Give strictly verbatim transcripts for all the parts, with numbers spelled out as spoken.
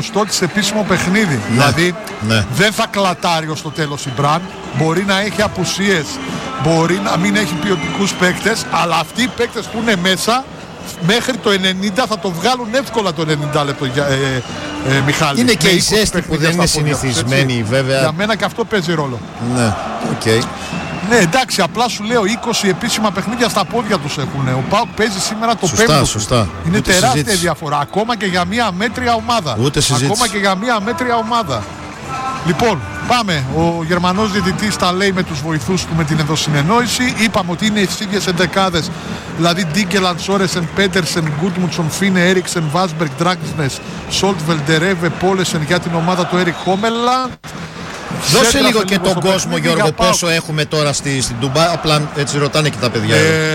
στο της επίσημο παιχνίδι. Ναι. Δηλαδή ναι. δεν θα κλατάρει ως το τέλος η Μπραν. Μπορεί να έχει απουσίες, μπορεί να μην έχει ποιοτικούς παίκτες, αλλά αυτοί οι παίκτες που είναι μέσα μέχρι το ενενήντα θα το βγάλουν εύκολα το ενενήντα λεπτό, ε, ε, Μιχάλη. Είναι και η ζέστη που δεν είναι συνηθισμένη, βέβαια. Για μένα και αυτό παίζει ρόλο. Ναι, οκ. Okay. Ναι, εντάξει, απλά σου λέω είκοσι επίσημα παιχνίδια στα πόδια τους έχουν. Ο ΠΑΟΚ παίζει σήμερα το σωστά, πέμπτο. Σωστά. Είναι ούτε τεράστια συζήτηση. διαφορά. Ακόμα και για μια μέτρια ομάδα. Ούτε συζήτηση. Ακόμα και για μια μέτρια ομάδα. Λοιπόν, πάμε. Ο Γερμανός διαιτητής τα λέει με τους βοηθούς του με την ενδοσυνεννόηση. Είπαμε ότι είναι οι ίδιες εντεκάδες. Δηλαδή Ντίγκελαντ, Σόρεσεν, Πέτερσεν, Γκούτμουτσον, Φίνε, Έριξεν, Βάσμπεργκ, Ντράγκσνες, Σόλτβελ, Ντερέβε, Πόλεσεν για την ομάδα του Έρικ Χόμελα. Δώσε λίγο και τον κόσμο, Γιώργο, πόσο έχουμε τώρα στη, στην Ντουμπάι. Απλά έτσι ρωτάνε και τα παιδιά.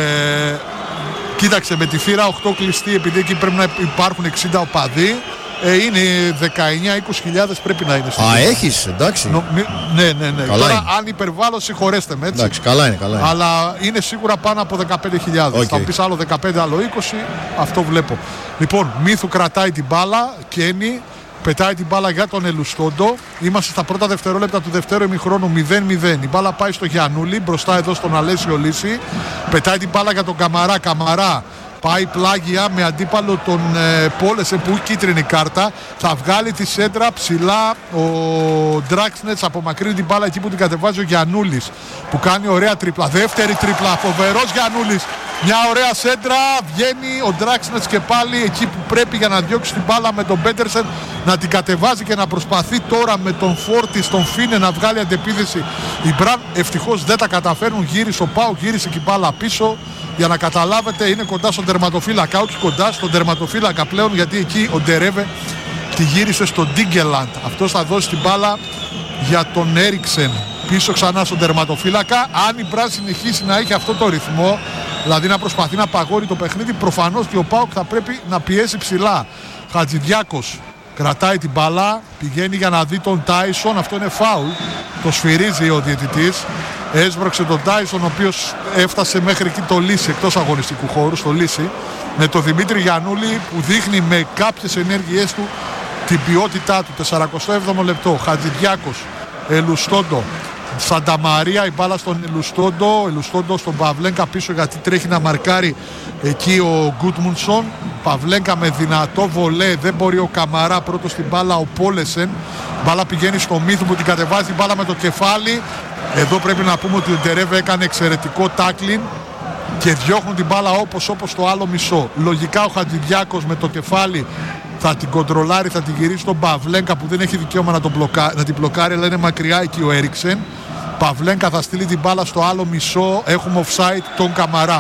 Ε, κοίταξε, με τη θύρα οκτώ κλειστή, επειδή εκεί πρέπει να υπάρχουν εξήντα οπαδοί. Ε, είναι δεκαεννιά είκοσι χιλιάδες πρέπει να είναι. Α, έχεις, εντάξει. Νο, μη, ναι, ναι, ναι. Καλά Τώρα είναι. αν υπερβάλλω συγχωρέστε με, έτσι. Εντάξει, καλά είναι, καλά είναι. Αλλά είναι σίγουρα πάνω από δεκαπέντε χιλιάδες. Okay. Θα πεις άλλο δεκαπέντε, άλλο είκοσι, αυτό βλέπω. Λοιπόν, Μύθου κρατάει την μπάλα, Κένι, πετάει την μπάλα για τον Ελουστόντο. Είμαστε στα πρώτα δευτερόλεπτα του δευτέρου ημιχρόνου μηδέν μηδέν. Η μπάλα πάει στο Γιαννούλη, μπροστά εδώ στον Αλέσιο Λύση. Πετάει την μπάλα για τον Καμαρά, Καμαρά. Πάει πλάγια με αντίπαλο τον ε, Πόλεσε που κίτρινη κάρτα. Θα βγάλει τη σέντρα ψηλά ο Ντράξνετς, απομακρύνει την μπάλα εκεί που την κατεβάζει ο Γιαννούλης που κάνει ωραία τρίπλα. Δεύτερη τρίπλα, φοβερός Γιαννούλης. Μια ωραία σέντρα, βγαίνει ο Ντράξνετς και πάλι εκεί που πρέπει για να διώξει την μπάλα με τον Πέτερσεν, να την κατεβάζει και να προσπαθεί τώρα με τον Φόρτη στον Φίνε να βγάλει αντεπίθεση. Η Μπραν ευτυχώς δεν τα καταφέρνουν, γύρισε ο Πάου, γύρισε και η μπάλα πίσω. Για να καταλάβετε, είναι κοντά στον τερματοφύλακα, όχι κοντά στον τερματοφύλακα πλέον, γιατί εκεί ο Ντερέβε τη γύρισε στον Ντίγκελαντ. Αυτός θα δώσει την μπάλα για τον Έριξεν πίσω ξανά στον τερματοφύλακα. Αν η Μπραν συνεχίσει να έχει αυτό το ρυθμό, δηλαδή να προσπαθεί να παγώνει το παιχνίδι, προφανώς και ο ΠΑΟΚ θα πρέπει να πιέσει ψηλά. Χατζηδιάκος κρατάει την μπάλα, πηγαίνει για να δει τον Τάισον, αυτό είναι φάουλ, το σφυρίζει ο διαιτητής. Έσβρωξε τον Τάισον, ο οποίος έφτασε μέχρι εκεί το Λύση, εκτός αγωνιστικού χώρου, στο Λύση, με τον Δημήτρη Γιαννούλη που δείχνει με κάποιες ενέργειές του την ποιότητά του. σαράντα έβδομο λεπτό, Χατζηδιάκος, Ελουστόντο, Σανταμαρία, η μπάλα στον Ελουστόντο, Ελουστόντο στον Παυλένκα πίσω γιατί τρέχει να μαρκάρει εκεί ο Γκούτμουνσον. Παυλένκα με δυνατό βολέ, δεν μπορεί ο Καμαρά, πρώτος στην μπάλα ο Πόλεσεν. Μπάλα πηγαίνει στο Μύθου που την κατεβάζει, μπάλα με το κεφάλι. Εδώ πρέπει να πούμε ότι ο Ντερέβε έκανε εξαιρετικό τάκλιν και διώχνουν την μπάλα όπως όπως το άλλο μισό. Λογικά ο Χατζηδιάκος με το κεφάλι θα την κοντρολάρει, θα την γυρίσει στον Παυλένκα που δεν έχει δικαίωμα να, τον μπλοκα... να την μπλοκάρει, αλλά είναι μακριά εκεί ο Έριξεν. Παυλένκα θα στείλει την μπάλα στο άλλο μισό, έχουμε offside τον Καμαρά.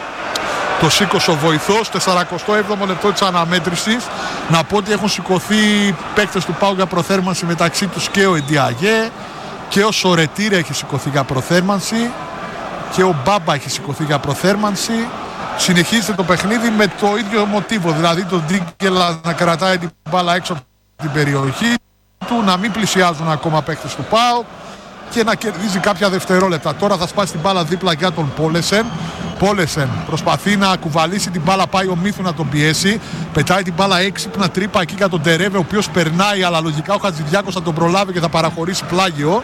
Το σήκωσε ο βοηθός, σαράντα έβδομο λεπτό της αναμέτρησης. Να πω ότι έχουν σηκωθεί παίκτες του ΠΑΟΚ για προθέρμανση, μεταξύ τους και ο Εντιαγέ και ο Σορετήρε έχει σηκωθεί για προθέρμανση και ο Μπάμπα έχει σηκωθεί για προθέρμανση. Συνεχίζεται το παιχνίδι με το ίδιο μοτίβο, δηλαδή τον Ντίγκελα να κρατάει την μπάλα έξω από την περιοχή του, να μην πλησιάζουν ακόμα παίκτες του ΠΑΟΚ και να κερδίζει κάποια δευτερόλεπτα. Τώρα θα σπάσει την μπάλα δίπλα για τον Πόλεσεν. Πόλεσεν προσπαθεί να κουβαλήσει την μπάλα, πάει ο Μύθου να τον πιέσει. Πετάει την μπάλα έξυπνα τρύπα εκεί για τον Ντερέβε, ο οποίος περνάει, αλλά λογικά ο Χατζηδιάκος θα τον προλάβει και θα παραχωρήσει πλάγιο.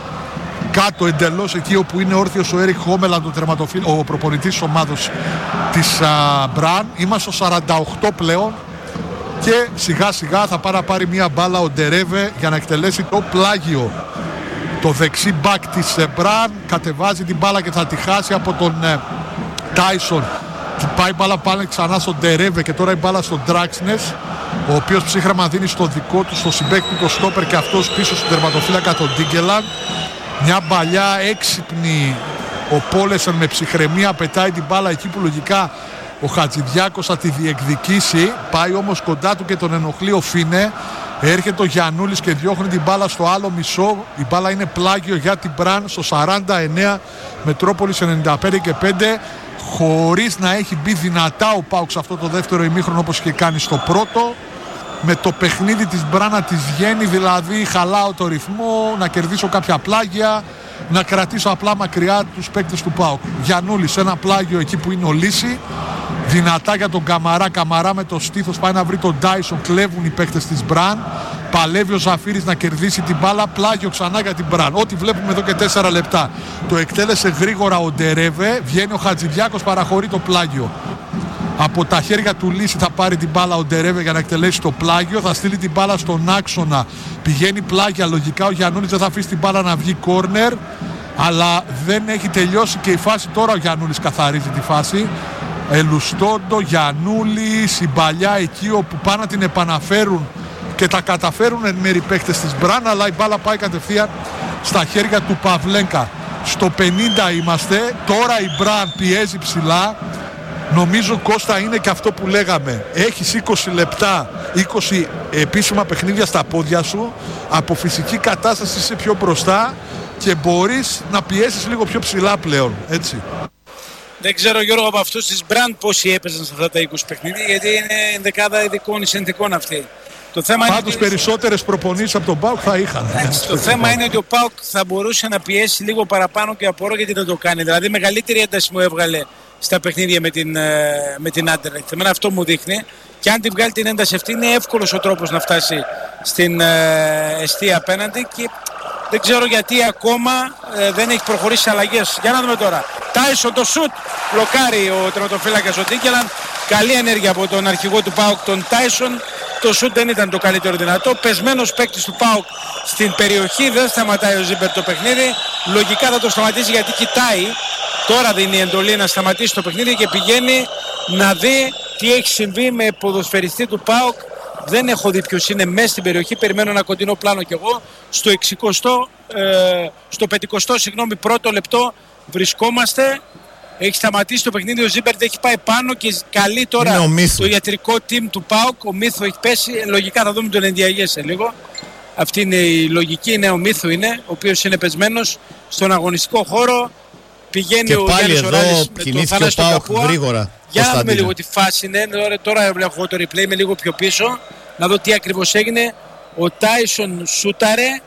Κάτω εντελώς εκεί όπου είναι όρθιος ο Έρικ Χόμελα, ο προπονητής της ομάδος της α, Μπραν. Είμαστε στο σαράντα οκτώ πλέον και σιγά σιγά θα πάρει, πάρει μια μπάλα ο Ντερέβε για να εκτελέσει το πλάγιο. Το δεξί μπακ της Μπραν κατεβάζει την μπάλα και θα τη χάσει από τον ε, Τάισον. Πάει μπάλα πάνε ξανά στον Ντερέβε και τώρα η μπάλα στον Ντράξνες, ο οποίος ψύχρεμα δίνει στο δικό του, στο συμπέκτη το στόπερ και αυτός πίσω στον τερματοφύλακα τον Ντίγκελαντ. Μια παλιά έξυπνη, ο Πόλεσεν με ψυχραιμία πετάει την μπάλα εκεί που λογικά ο Χατζηδιάκος θα τη διεκδικήσει. Πάει όμως κοντά του και τον ενοχλεί ο Φίνε. Έρχεται ο Γιαννούλης και διώχνει την μπάλα στο άλλο μισό. Η μπάλα είναι πλάγιο για την Μπραν στο σαράντα εννέα, Μετρόπολης ενενήντα πέντε και πέντε, χωρίς να έχει μπει δυνατά ο ΠΑΟΚ σε αυτό το δεύτερο ημίχρονο όπως είχε κάνει στο πρώτο. Με το παιχνίδι της Μπραν να της βγαίνει, δηλαδή χαλάω το ρυθμό, να κερδίσω κάποια πλάγια, να κρατήσω απλά μακριά τους παίκτες του ΠΑΟΚ. Γιαννούλης, ένα πλάγιο εκεί που είναι ο Λύση, δυνατά για τον Καμαρά. Καμαρά με το στήθος πάει να βρει τον Τάισον. Κλέβουν οι παίκτες της Μπραν. Παλεύει ο Ζαφύρης να κερδίσει την μπάλα. Πλάγιο ξανά για την Μπραν. Ό,τι βλέπουμε εδώ και τέσσερα λεπτά. Το εκτέλεσε γρήγορα ο Ντερέβε. Βγαίνει ο Χατζηδιάκος, παραχωρεί το πλάγιο. Από τα χέρια του Λύση θα πάρει την μπάλα ο Ντερέβε για να εκτελέσει το πλάγιο. Θα στείλει την μπάλα στον άξονα. Πηγαίνει πλάγια. Λογικά ο Γιαννούλης δεν θα αφήσει την μπάλα να βγει κόρνερ. Αλλά δεν έχει τελειώσει και η φάση. Τώρα ο Γιαννούλης καθαρίζει τη φάση. Ελουστόντο, Γιαννούλης, η παλιά εκεί όπου πάνε να την επαναφέρουν και τα καταφέρουν εν μέρει παίκτες της Μπραν, αλλά η μπάλα πάει κατευθείαν στα χέρια του Παυλένκα. Στο πενήντα είμαστε, τώρα η Μπραν πιέζει ψηλά. Νομίζω, Κώστα, είναι και αυτό που λέγαμε. Έχεις είκοσι λεπτά, είκοσι επίσημα παιχνίδια στα πόδια σου. Από φυσική κατάσταση είσαι πιο μπροστά και μπορείς να πιέσεις λίγο πιο ψηλά πλέον, έτσι. Δεν ξέρω, Γιώργο, από αυτούς της Μπραντ πόσοι έπαιζαν σε αυτά τα είκοσι παιχνίδια, γιατί είναι ενδεκάδα ειδικών ή συνθηκών αυτή. Το θέμα Πάντως είναι... περισσότερες προπονήσεις από τον ΠΑΟΚ θα είχαν. Έτσι, το θέμα είναι ότι ο ΠΑΟΚ θα μπορούσε να πιέσει λίγο παραπάνω και απορώ γιατί δεν το κάνει. Δηλαδή μεγαλύτερη ένταση μου έβγαλε στα παιχνίδια με την, με την Άντερλεχτ. Εμένα αυτό μου δείχνει. Και αν την βγάλει την ένταση αυτή, είναι εύκολος ο τρόπος να φτάσει στην ε, εστία απέναντι. Και δεν ξέρω γιατί ακόμα ε, δεν έχει προχωρήσει αλλαγές. Για να δούμε τώρα. Τάισον το σουτ. Μπλοκάρει ο τερματοφύλακας ο Τίκελαν. Καλή ενέργεια από τον αρχηγό του ΠΑΟΚ, τον Τάισον. Το σουτ δεν ήταν το καλύτερο δυνατό. Πεσμένος παίκτης του ΠΑΟΚ στην περιοχή. Δεν σταματάει ο Ζίμπερ το παιχνίδι. Λογικά θα το σταματήσει γιατί κοιτάει. Τώρα δίνει εντολή να σταματήσει το παιχνίδι και πηγαίνει να δει τι έχει συμβεί με ποδοσφαιριστή του ΠΑΟΚ. Δεν έχω δει ποιος είναι μέσα στην περιοχή. Περιμένω ένα κοντινό πλάνο κι εγώ. Στο εξηκοστό, ε, στο πεντηκοστό, συγγνώμη, πρώτο λεπτό βρισκόμαστε. Έχει σταματήσει το παιχνίδι. Ο Ζίμπερτ έχει πάει πάνω και καλεί τώρα το ιατρικό team του ΠΑΟΚ. Ο Μίθου έχει πέσει. Λογικά θα δούμε τον Ενδιαγέ σε λίγο. Αυτή είναι η λογική. Είναι ο Μίθου, είναι, ο οποίος είναι πεσμένος στον αγωνιστικό χώρο. Πηγαίνει και ο Γιάννης Οράλης με τον Θανάση τον Καπούα. Γρήγορα. Για να δούμε λίγο τι φάση είναι. Τώρα βλέπω το replay, είμαι λίγο πιο πίσω. Να δω τι ακριβώς έγινε. Ο Τάισον σούταρε.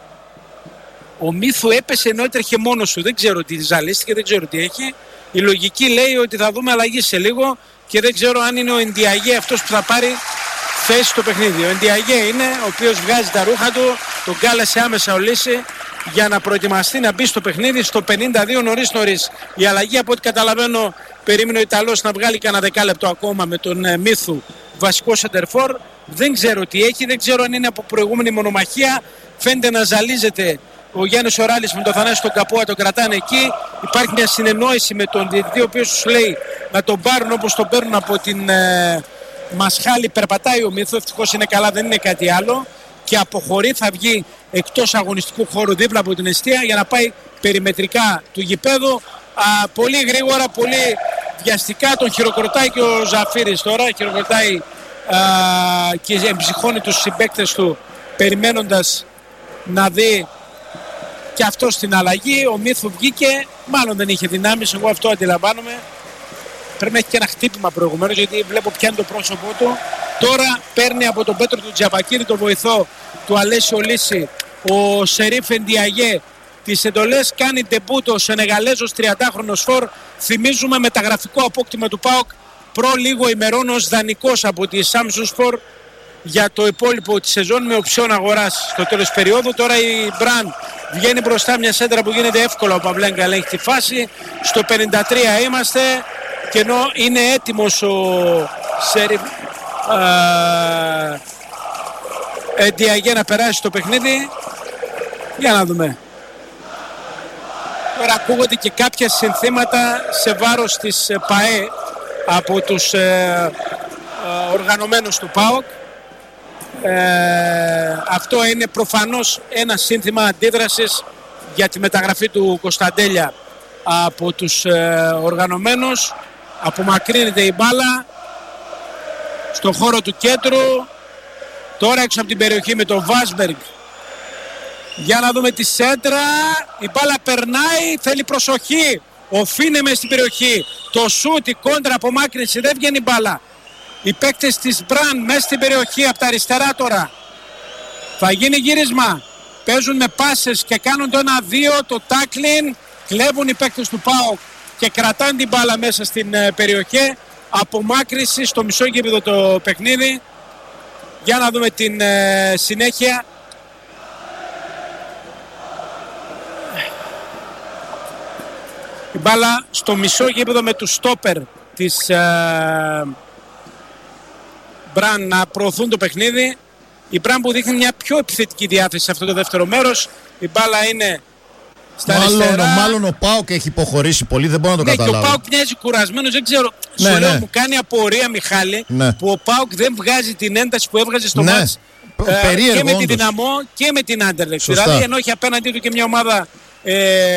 Ο Μίθου έπεσε ενώ έτρεχε μόνος του. Δεν ξέρω τι ζαλίστηκε, δεν ξέρω τι έχει. Η λογική λέει ότι θα δούμε αλλαγή σε λίγο και δεν ξέρω αν είναι ο Ενδιαγέ αυτός που θα πάρει θέση στο παιχνίδι. Ο Ενδιαγέ είναι ο οποίος βγάζει τα ρούχα του, τον κάλεσε άμεσα ο Λύση για να προετοιμαστεί να μπει στο παιχνίδι στο πενήντα δύο νωρίς νωρίς. Η αλλαγή από ό,τι καταλαβαίνω περίμενε ο Ιταλός να βγάλει κανένα δεκάλεπτο ακόμα με τον ε, Μίθου βασικό σεντερφόρ. Δεν ξέρω τι έχει, δεν ξέρω αν είναι από προηγούμενη μονομαχία. Φαίνεται να ζαλίζεται ο Γιάννης Οράλης με τον Θανάση τον Καπούα, τον κρατάνε εκεί. Υπάρχει μια συνεννόηση με τον διαιτητή ο οποίος τους λέει να τον πάρουν όπως τον παίρνουν από την ε, Μασχάλη. Περπατάει ο Μίθου, ευτυχώς είναι καλά, δεν είναι κάτι άλλο. Και αποχωρεί, θα βγει εκτός αγωνιστικού χώρου δίπλα από την εστία για να πάει περιμετρικά του γηπέδου. Α, πολύ γρήγορα, πολύ βιαστικά τον χειροκροτάει και ο Ζαφύρης τώρα. Χειροκροτάει α, και εμψυχώνει τους συμπαίκτες του περιμένοντας να δει και αυτό στην αλλαγή. Ο Μίθου βγήκε, μάλλον δεν είχε δυνάμεις, εγώ αυτό αντιλαμβάνομαι. Πρέπει να έχει και ένα χτύπημα προηγουμένως γιατί βλέπω πιάνει το πρόσωπό του. Τώρα παίρνει από τον Πέτρο του Τζαμπακίδη, τον βοηθό του Αλέσιο Λύση, ο Σερίφ Ενδιαγέ τις εντολές. Κάνει ντεμπούτο ο Σενεγαλέζος τριαντάχρονος φορ. Θυμίζουμε μεταγραφικό απόκτημα του ΠΑΟΚ προ λίγο ημερών ως δανεικός από τη Samsunspor για το υπόλοιπο της σεζόν με οψιόν αγοράς στο τέλος περίοδου. Τώρα η Μπραν βγαίνει μπροστά, μια σέντρα που γίνεται εύκολα, ο Παυλέγκα ελέγχει τη φάση. Στο πενήντα τρία είμαστε και ενώ είναι έτοιμος ο Σερίφ Ενδιαγέ να περάσει το παιχνίδι. Για να δούμε. Τώρα ακούγονται και κάποια συνθήματα σε βάρος της ΠΑΕ από τους ε, ε, οργανωμένους του ΠΑΟΚ. Ε, αυτό είναι προφανώς ένα σύνθημα αντίδρασης για τη μεταγραφή του Κωνσταντέλια από τους ε, οργανωμένους. Απομακρύνεται η μπάλα στον χώρο του κέντρου. Τώρα έξω από την περιοχή με τον Βάσμπεργκ. Για να δούμε τη σέντρα. Η μπάλα περνάει, θέλει προσοχή. Ο Φίνε μες στην περιοχή. Το σούτ, η κόντρα, απομάκρυνση, δεν βγαίνει μπάλα. Οι παίκτες της Μπραν μέσα στην περιοχή από τα αριστερά τώρα. Θα γίνει γύρισμα. Παίζουν με πάσες και κάνουν το ένα δύο, το τάκλιν. Κλέβουν οι παίκτες του ΠΑΟΚ και κρατάνε την μπάλα μέσα στην περιοχή. απομάκρυνση στο μισό γήπεδο το παιχνίδι. Για να δούμε την ε, συνέχεια. Η μπάλα στο μισό γήπεδο με τους στόπερ της ε, Μπραν να προωθούν το παιχνίδι. Η Μπραν που δείχνει μια πιο επιθετική διάθεση σε αυτό το δεύτερο μέρος. Η μπάλα είναι στα μάλλον, αριστερά. Μάλλον ο Πάοκ έχει υποχωρήσει πολύ, δεν μπορώ να το ναι, καταλάβω. Και ο Πάοκ μοιάζει κουρασμένος, δεν ξέρω. Ναι, σου λέω, ναι. μου κάνει απορία, Μιχάλη, ναι. που ο Πάοκ δεν βγάζει την ένταση που έβγαζε στο ναι. μάτς ε, και με τη Δυναμό και με την Άντερλεξ. Δηλαδή, ενώ έχει απέναντί του και μια ομάδα ε,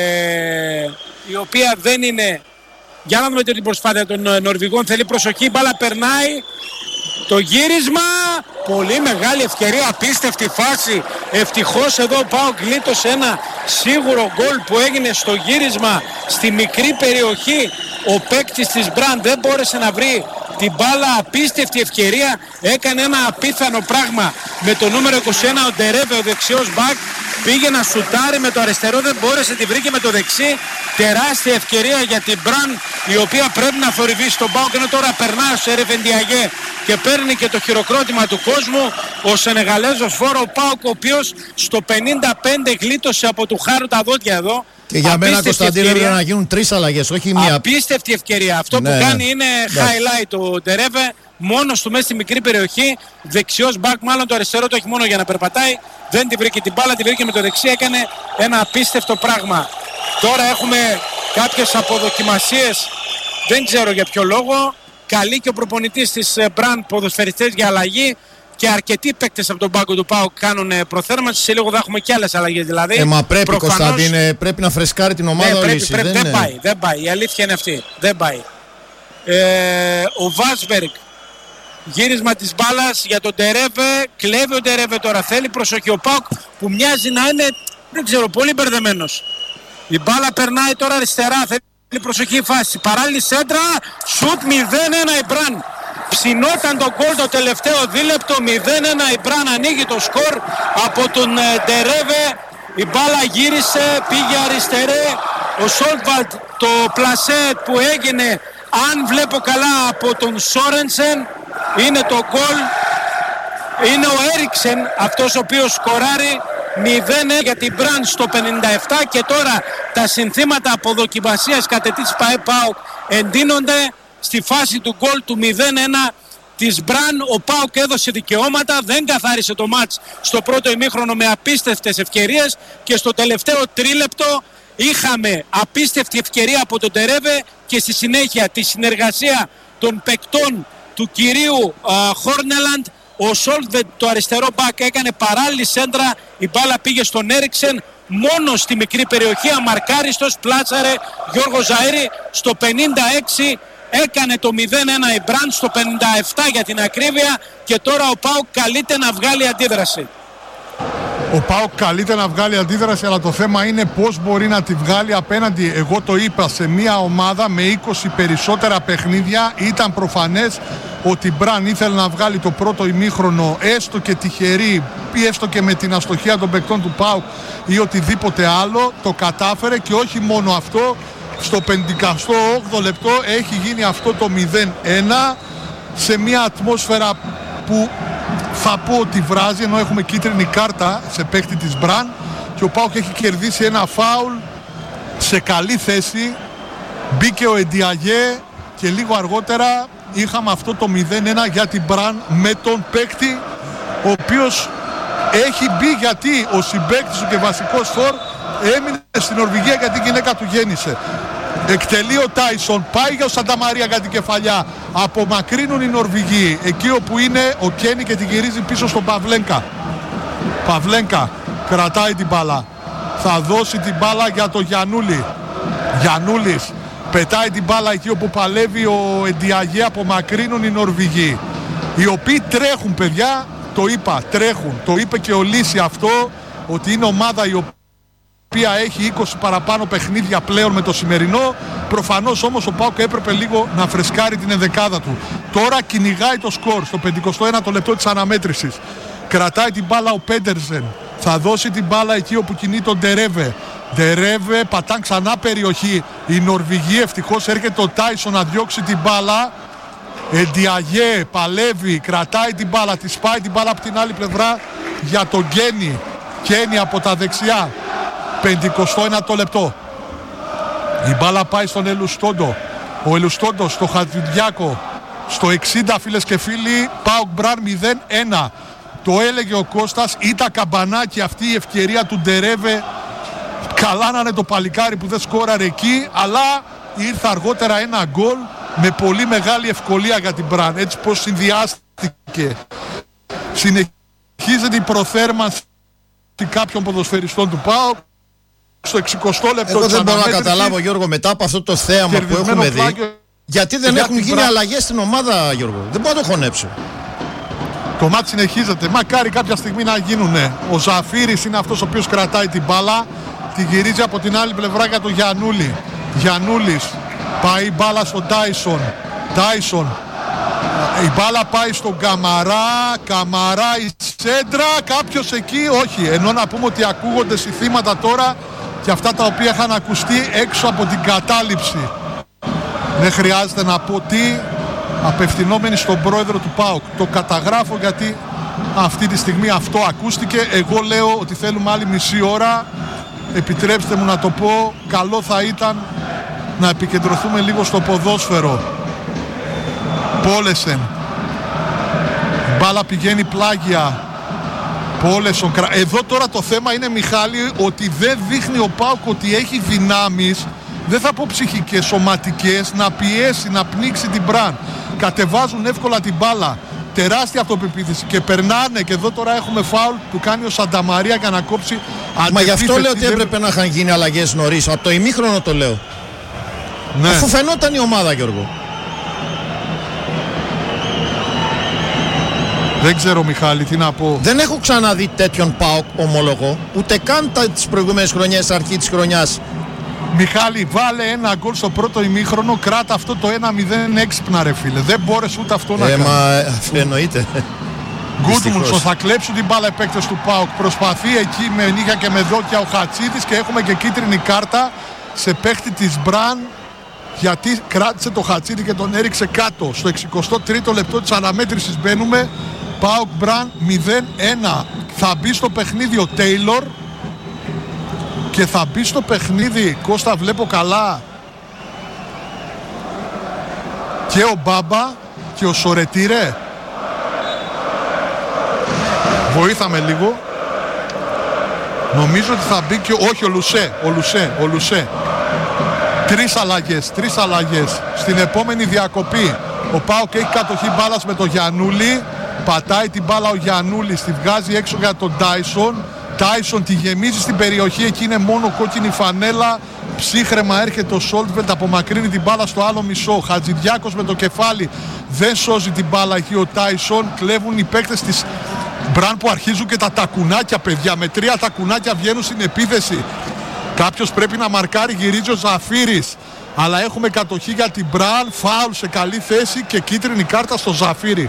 η οποία δεν είναι. Για να δούμε την προσπάθεια των Νορβηγών. Θέλει προσοχή, η μπάλα περνάει. Το γύρισμα, πολύ μεγάλη ευκαιρία, απίστευτη φάση. Ευτυχώς εδώ ο ΠΑΟΚ γλίτωσε ένα σίγουρο γκολ που έγινε στο γύρισμα στη μικρή περιοχή. Ο παίκτης της Μπραν δεν μπόρεσε να βρει την μπάλα, απίστευτη ευκαιρία. Έκανε ένα απίθανο πράγμα με το νούμερο είκοσι ένα, ο Ντερέβε, ο δεξιός μπακ. Πήγε να σουτάρει με το αριστερό, δεν μπόρεσε, τη βρήκε με το δεξί. Τεράστια ευκαιρία για την Μπραν, η οποία πρέπει να θορυβήσει τον ΠΑΟΚ. Ενώ τώρα περνά ο Σερεφ Ντιαγέ και παίρνει και το χειροκρότημα του κόσμου. Ο Σενεγαλέζος φόρο, ο ΠΑΟΚ, ο οποίος στο πενήντα πέντε γλίτωσε από του Χάρου τα δόντια εδώ. Και για μένα, Κωνσταντίνο, έπρεπε να γίνουν τρεις αλλαγές, όχι μία. Απίστευτη ευκαιρία. Αυτό ναι, που κάνει είναι ναι. highlight ο Ντερέβε. Μόνος του μέσα στη μικρή περιοχή. Δεξιός μπακ, μάλλον το αριστερό το έχει μόνο για να περπατάει. Δεν τη βρήκε την μπάλα, τη βρήκε με το δεξί. Έκανε ένα απίστευτο πράγμα. Τώρα έχουμε κάποιες αποδοκιμασίες. Δεν ξέρω για ποιο λόγο. Καλεί και ο προπονητής της Μπραν ποδοσφαιριστές για αλλαγή. Και αρκετοί παίκτες από τον πάγκο του ΠΑΟΚ κάνουν προθέρμανση. Σε λίγο θα έχουμε και άλλες αλλαγές δηλαδή. Ε, μα πρέπει, προφανώς, Κωνσταντίνε, πρέπει να φρεσκάρει την ομάδα. Ναι, πρέπει, λύση, πρέπει, δεν, δεν πάει, δεν πάει. Η αλήθεια είναι αυτή. Δεν πάει. Ε, ο Βάσβεργκ. Γύρισμα της μπάλας για τον Ντερέβε. Κλέβει ο Ντερέβε τώρα. Θέλει προσοχή ο ΠΑΟΚ που μοιάζει να είναι, δεν ξέρω, πολύ μπερδεμένος. Η μπάλα περνάει τώρα αριστερά. Θέλει προσοχή η φάση. Παράλληλη σέντρα. Σουτ μηδέν ένα η Μπραν. Ψινόταν το γκολ το τελευταίο δίλεπτο. μηδέν ένα η Μπραν ανοίγει το σκορ από τον Ντερέβε. Η μπάλα γύρισε, πήγε αριστερέ. Ο Σόλτβαλτ, το πλασέ που έγινε, αν βλέπω καλά, από τον Σόρενσεν, είναι το γκολ. Είναι ο Έριξεν αυτός ο οποίος σκοράρει. μηδέν ένα για την Μπραν στο πενήντα επτά. Και τώρα τα συνθήματα αποδοκιμασίας κατά της ΠΑΟΚ εντείνονται. Στη φάση του γκολ του μηδέν ένα της Μπραν, ο ΠΑΟΚ έδωσε δικαιώματα, δεν καθάρισε το μάτς στο πρώτο ημίχρονο με απίστευτες ευκαιρίες και στο τελευταίο τρίλεπτο είχαμε απίστευτη ευκαιρία από τον Ντερέβε και στη συνέχεια τη συνεργασία των παικτών του κυρίου α, Χόρνελαντ. Ο Σόλτ, το αριστερό μπακ, έκανε παράλληλη σέντρα, η μπάλα πήγε στον Έριξεν μόνο στη μικρή περιοχή, αμαρκάριστος, πλάτσαρε Γιώργο Ζαΐρη στο πενήντα έξι. Έκανε το μηδέν ένα η Μπραν στο πενήντα επτά για την ακρίβεια και τώρα ο ΠΑΟΚ καλείται να βγάλει αντίδραση. Ο ΠΑΟΚ καλείται να βγάλει αντίδραση, αλλά το θέμα είναι πώς μπορεί να τη βγάλει απέναντι, εγώ το είπα, σε μια ομάδα με είκοσι περισσότερα παιχνίδια. Ήταν προφανές ότι η Μπραν ήθελε να βγάλει το πρώτο ημίχρονο έστω και τυχερή ή έστω και με την αστοχία των παικτών του ΠΑΟΚ ή οτιδήποτε άλλο. Το κατάφερε και όχι μόνο αυτό. Στο πενηκοστό όγδοο λεπτό έχει γίνει αυτό το μηδέν ένα σε μια ατμόσφαιρα που θα πω ότι βράζει, ενώ έχουμε κίτρινη κάρτα σε παίκτη της Μπραν και ο ΠΑΟΚ έχει κερδίσει ένα φάουλ σε καλή θέση. Μπήκε ο Εντιαγέ και λίγο αργότερα είχαμε αυτό το μηδέν ένα για την Μπραν με τον παίκτη ο οποίος έχει μπει, γιατί ο συμπαίκτης του και βασικός φορ έμεινε στην Νορβηγία γιατί η γυναίκα του γέννησε. Εκτελεί ο Τάισον, πάει για ο Σανταμαρία για την κεφαλιά. Απομακρύνουν οι Νορβηγοί εκεί όπου είναι ο Κένι και την γυρίζει πίσω στον Παυλένκα. Παυλένκα κρατάει την μπάλα. Θα δώσει την μπάλα για το Γιαννούλη. Γιαννούλης πετάει την μπάλα εκεί όπου παλεύει ο Εντιαγέ. Απομακρύνουν οι Νορβηγοί, οι οποίοι τρέχουν, παιδιά. Το είπα, τρέχουν. Το είπε και ο Λύση αυτό, ότι είναι ομάδα η οποία έχει είκοσι παραπάνω παιχνίδια πλέον με το σημερινό. Προφανώς όμως ο ΠΑΟΚ έπρεπε λίγο να φρεσκάρει την ενδεκάδα του. Τώρα κυνηγάει το σκορ στο πενηκοστό ένατο λεπτό της αναμέτρησης. Κρατάει την μπάλα ο Πέντερσεν. Θα δώσει την μπάλα εκεί όπου κινεί τον Ντερέβε. Ντερέβε, πατάν ξανά περιοχή. Η Νορβηγία, ευτυχώς έρχεται ο Τάισον να διώξει την μπάλα. Εντιαγέ παλεύει, κρατάει την μπάλα, τη σπάει την μπάλα από την άλλη πλευρά για τον Γκένι. Γκένι από τα δεξιά. πενηκοστό ένατο λεπτό. Η μπάλα πάει στον Ελουστόντο. Ο Ελουστόντος στο Χατζηδιάκο. Στο εξήντα, φίλες και φίλοι, ΠΑΟΚ Μπραν μηδέν ένα. Το έλεγε ο Κώστας, ήταν καμπανάκι αυτή η ευκαιρία του Ντερέβε. Καλά να είναι το παλικάρι που δεν σκόραρε εκεί, αλλά ήρθε αργότερα ένα γκολ με πολύ μεγάλη ευκολία για την Μπραν. Έτσι πως συνδυάστηκε. Συνεχίζεται η προθέρμανση κάποιων ποδοσφαιριστών του ΠΑΟΚ. Στο εξηκοστό λεπτό. Εγώ δεν μπορώ να καταλάβω, Γιώργο, μετά από αυτό το θέαμα που έχουμε δει, πλάγιο, γιατί δεν έχουν γίνει μπρα... αλλαγές στην ομάδα, Γιώργο. Δεν μπορώ να το χωνέψω. Το μάτι συνεχίζεται. Μακάρι κάποια στιγμή να γίνουνε. Ο Ζαφύρης είναι αυτός ο οποίος κρατάει την μπάλα. Τη γυρίζει από την άλλη πλευρά για τον Γιαννούλη. Γιαννούλης. Πάει μπάλα στον Τάισον. Τάισον. Η μπάλα πάει στον Καμαρά. Καμαρά η σέντρα. Κάποιος εκεί. Όχι. Ενώ να πούμε ότι ακούγονται συνθήματα τώρα και αυτά τα οποία είχαν ακουστεί έξω από την κατάληψη. Δεν χρειάζεται να πω τι. Απευθυνόμενοι στον πρόεδρο του ΠΑΟΚ. Το καταγράφω γιατί αυτή τη στιγμή αυτό ακούστηκε. Εγώ λέω ότι θέλουμε άλλη μισή ώρα. Επιτρέψτε μου να το πω. Καλό θα ήταν να επικεντρωθούμε λίγο στο ποδόσφαιρο. Πόλεσεν. Η μπάλα πηγαίνει πλάγια. Πόλεσον. Εδώ τώρα το θέμα είναι, Μιχάλη, ότι δεν δείχνει ο ΠΑΟΚ ότι έχει δυνάμεις. Δεν θα πω ψυχικές, σωματικές, να πιέσει, να πνίξει την Μπραν. Κατεβάζουν εύκολα την μπάλα. Τεράστια αυτοπεποίθηση και περνάνε. Και εδώ τώρα έχουμε φάουλ που κάνει ο Σανταμαρία για να κόψει αντεπίθεση. Μα γι' αυτό λέω ότι έπρεπε να είχαν γίνει αλλαγές νωρίς. Από το ημίχρονο το λέω. Ναι. Αφού φαινόταν η ομάδα, Γιώργο. Δεν ξέρω, Μιχάλη, τι να πω. Δεν έχω ξαναδεί τέτοιον ΠΑΟΚ, ομολογώ. Ούτε καν τις προηγούμενες χρονιές, αρχή της χρονιάς. Μιχάλη, βάλε ένα γκολ στο πρώτο ημίχρονο, κράτα αυτό το ένα μηδέν έξυπνα, ρε φίλε. Δεν μπόρεσε ούτε αυτό να ε, κάνει. Μα εννοείται. Γκούτμουνσον, θα κλέψουν την μπάλα οι παίκτες του ΠΑΟΚ. Προσπαθεί εκεί με νύχια και με δόκια ο Χατσίδης και έχουμε και κίτρινη κάρτα σε παίκτη της Μπραν, γιατί κράτησε το Χατσίδη και τον έριξε κάτω. Στο εξηκοστό τρίτο λεπτό της αναμέτρησης μπαίνουμε. ΠΑΟΚ Μπραν μηδέν ένα. Θα μπει στο παιχνίδι ο Τέιλορ και θα μπει στο παιχνίδι, Κώστα, βλέπω καλά, και ο Μπάμπα και ο Σορετήρε. Βοήθαμε λίγο. Νομίζω ότι θα μπει και όχι ο Λουσέ, ο Λουσέ, ο Λουσέ. Τρεις αλλαγές, τρεις αλλαγές. Στην επόμενη διακοπή ο ΠΑΟΚ έχει κατοχή μπάλας με τον Γιαννούλη. Πατάει την μπάλα ο Γιαννούλης, τη βγάζει έξω για τον Τάισον. Τάισον τη γεμίζει στην περιοχή, εκεί είναι μόνο κόκκινη φανέλα. Ψύχρεμα έρχεται ο Σόλτβελτ, απομακρύνει την μπάλα στο άλλο μισό. Χατζηδιάκος με το κεφάλι δεν σώζει την μπάλα εκεί ο Τάισον. Κλέβουν οι παίκτες της Μπραν που αρχίζουν και τα τακουνάκια, παιδιά. Με τρία τακουνάκια βγαίνουν στην επίθεση. Κάποιος πρέπει να μαρκάρει, γυρίζει ο Ζαφύρης. Αλλά έχουμε κατοχή για την Μπραν. Φάουλ σε καλή θέση και κίτρινη κάρτα στο Ζαφύρη.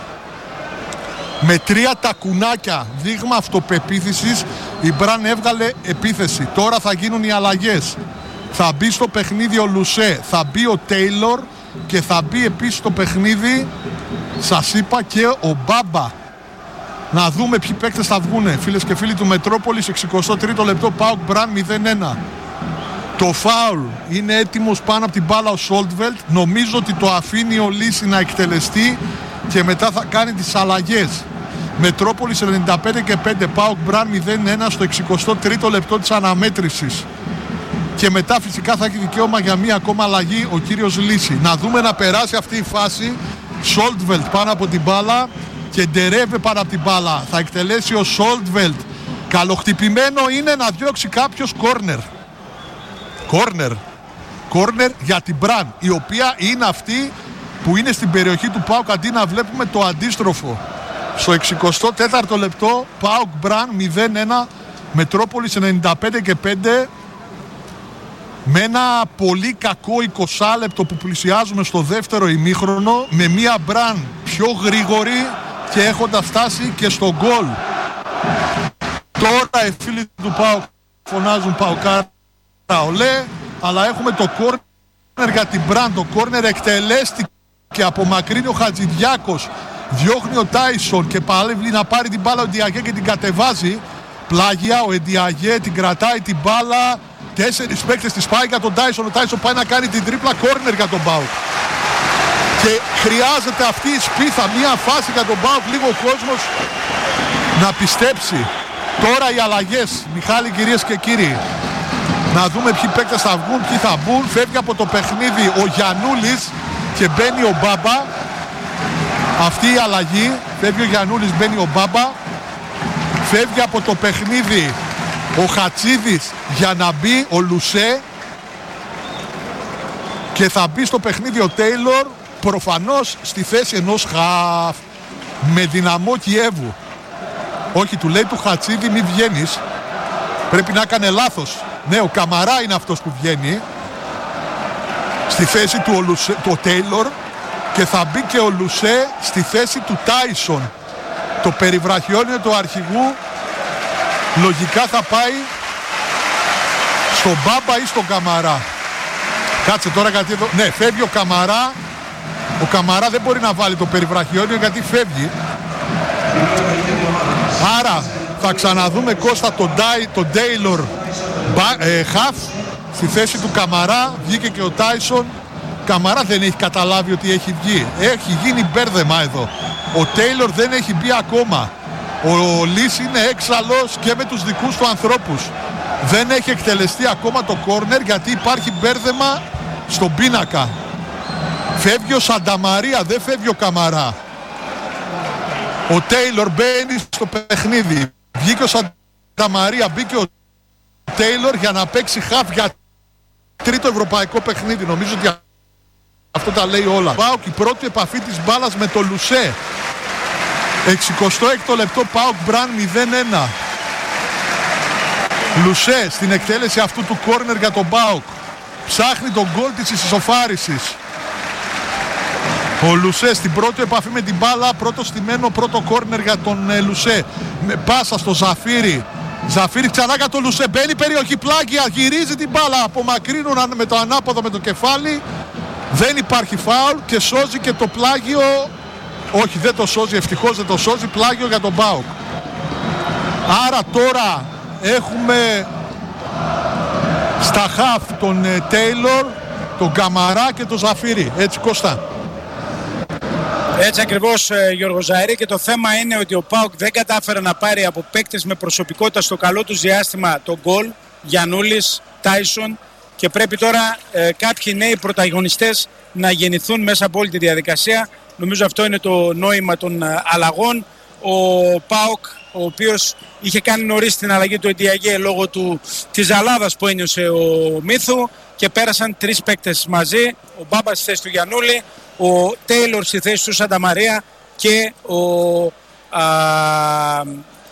Με τρία τακουνάκια, δείγμα αυτοπεποίθησης, η Μπραν έβγαλε επίθεση. Τώρα θα γίνουν οι αλλαγές. Θα μπει στο παιχνίδι ο Λουσέ, θα μπει ο Τέιλορ και θα μπει επίσης στο παιχνίδι, σας είπα, και ο Μπάμπα. Να δούμε ποιοι παίκτες θα βγουνε. Φίλες και φίλοι του Μετρόπολης, εξηκοστό τρίτο λεπτό, ΠΑΟΚ Μπραν μηδέν ένα. Το φάουλ είναι έτοιμος πάνω από την μπάλα ο Σόλτβελτ. Νομίζω ότι το αφήνει ο Λύση να εκτελεστεί και μετά θα κάνει τις αλλαγές. Μετρόπολης ενενήντα πέντε και πέντε, ΠΑΟΚ Μπραν μηδέν ένα στο εξηκοστό τρίτο λεπτό της αναμέτρησης. Και μετά φυσικά θα έχει δικαίωμα για μία ακόμα αλλαγή ο κύριος Λύση. Να δούμε να περάσει αυτή η φάση. Σόλτβελτ πάνω από την μπάλα και Ντερέβε πάνω από την μπάλα. Θα εκτελέσει ο Σόλτβελτ. Καλοχτυπημένο είναι να διώξει κάποιος κόρνερ. Κόρνερ. Κόρνερ για την Μπραν, η οποία είναι αυτή που είναι στην περιοχή του ΠΑΟΚ, αντί να βλέπουμε το αντίστροφο. Στο εξηκοστό τέταρτο λεπτό, ΠΑΟΚ Μπραν μηδέν ένα, Μετρόπολης ενενήντα πέντε και πέντε. Με ένα πολύ κακό είκοσι λεπτό που πλησιάζουμε στο δεύτερο ημίχρονο, με μία Μπραν πιο γρήγορη και έχοντας φτάσει και στο γκολ. Τώρα οι φίλοι του ΠΑΟΚ φωνάζουν ΠΑΟΚάρα ολέ, αλλά έχουμε το κόρνερ για την Μπραν. Το κόρνερ εκτελέστηκε και απομακρύνει ο Χατζηδιάκος, διώχνει ο Τάισον και παλεύει να πάρει την μπάλα ο Ντιαγέ και την κατεβάζει. Πλάγια, ο Ντιαγέ την κρατάει την μπάλα. Τέσσερις παίκτες της πάει για τον Τάισον. Ο Τάισον πάει να κάνει την τρίπλα, κόρνερ για τον Μπάουκ. Και χρειάζεται αυτή η σπίθα, μια φάση για τον Μπάουκ, λίγο ο κόσμος να πιστέψει. Τώρα οι αλλαγές, Μιχάλη, κυρίες και κύριοι. Να δούμε ποιοι παίκτες θα βγουν, ποιοι θα μπουν. Φεύγει από το παιχνίδι ο Γιαννούλης και μπαίνει ο Μπάμπα. Αυτή η αλλαγή, φεύγει ο Γιαννούλης, μπαίνει ο Μπάμπα. Φεύγει από το παιχνίδι ο Χατσίδης για να μπει ο Λουσέ. Και θα μπει στο παιχνίδι ο Τέιλορ, προφανώς στη θέση ενός χαφ, με δυναμό Κιέβου. Όχι, του λέει του Χατσίδη, μη βγαίνεις. Πρέπει να έκανε λάθος. Ναι, ο Καμαρά είναι αυτός που βγαίνει στη θέση του ο, Λουσέ, του ο Τέιλορ, και θα μπει και ο Λουσέ στη θέση του Τάισον. Το περιβραχιόνιο του αρχηγού λογικά θα πάει στον Μπάμπα ή στον Καμαρά. Κάτσε τώρα, γιατί εδώ... Ναι, φεύγει ο Καμαρά. Ο Καμαρά δεν μπορεί να βάλει το περιβραχιόνιο γιατί φεύγει. Άρα θα ξαναδούμε, Κώστα, τον, Ντάι, τον Τέιλορ ε, χαφ στη θέση του Καμαρά. Βγήκε και ο Τάισον. Καμαρά δεν έχει καταλάβει ότι έχει βγει. Έχει γίνει μπέρδεμα εδώ. Ο Τέιλορ δεν έχει μπει ακόμα. Ο Λύς είναι έξαλλος και με τους δικούς του ανθρώπους. Δεν έχει εκτελεστεί ακόμα το κόρνερ γιατί υπάρχει μπέρδεμα στον πίνακα. Φεύγει ο Σανταμαρία, δεν φεύγει ο Καμαρά. Ο Τέιλορ μπαίνει στο παιχνίδι. Βγήκε ο Σανταμαρία, μπήκε ο Τέιλορ για να παίξει χαφ για τρίτο ευρωπαϊκό παιχνίδι. Νομίζω ότι αυτό τα λέει όλα. Πάοκ, η πρώτη επαφή της μπάλας με το Λουσέ. εξηκοστό έκτο λεπτό, Πάοκ Μπραν μηδέν ένα. Λουσέ στην εκτέλεση αυτού του κόρνερ για τον Πάοκ. Ψάχνει τον γκολ της ισοφάρισης. Ο Λουσέ στην πρώτη επαφή με την μπάλα, πρώτο στημένο, πρώτο κόρνερ για τον ε, Λουσέ. Με πάσα στο Ζαφύρι. Ζαφύρι ξανά για τον Λουσέ. Μπαίνει περιοχή, Πλάγια, γυρίζει την μπάλα. Απομακρύνουν με το ανάποδο με το κεφάλι. Δεν υπάρχει φάουλ και σώζει και το Πλάγιο. Όχι, δεν το σώζει, ευτυχώς δεν το σώζει. Πλάγιο για τον Πάοκ. Άρα τώρα έχουμε στα χαφ τον ε, Τέιλορ, τον Καμαρά και τον Ζαφύρι. Έτσι, Κώστα. Έτσι ακριβώς, Γιώργο Ζαερή, και το θέμα είναι ότι ο ΠΑΟΚ δεν κατάφερε να πάρει από παίκτες με προσωπικότητα στο καλό του διάστημα τον γκολ. Γιαννούλης, Τάισον, και πρέπει τώρα ε, κάποιοι νέοι πρωταγωνιστές να γεννηθούν μέσα από όλη τη διαδικασία. Νομίζω αυτό είναι το νόημα των ε, αλλαγών. Ο ΠΑΟΚ, ο οποίος είχε κάνει νωρίς την αλλαγή του Ντιαγέ λόγω του, της ζαλάδας που ένιωσε ο Μίθου, και πέρασαν τρεις παίκτες μαζί. Ο Μπάμπας στη θέση του Γιαννούλη, ο Τέιλορ στη θέση του Σανταμαρία και ο α, α,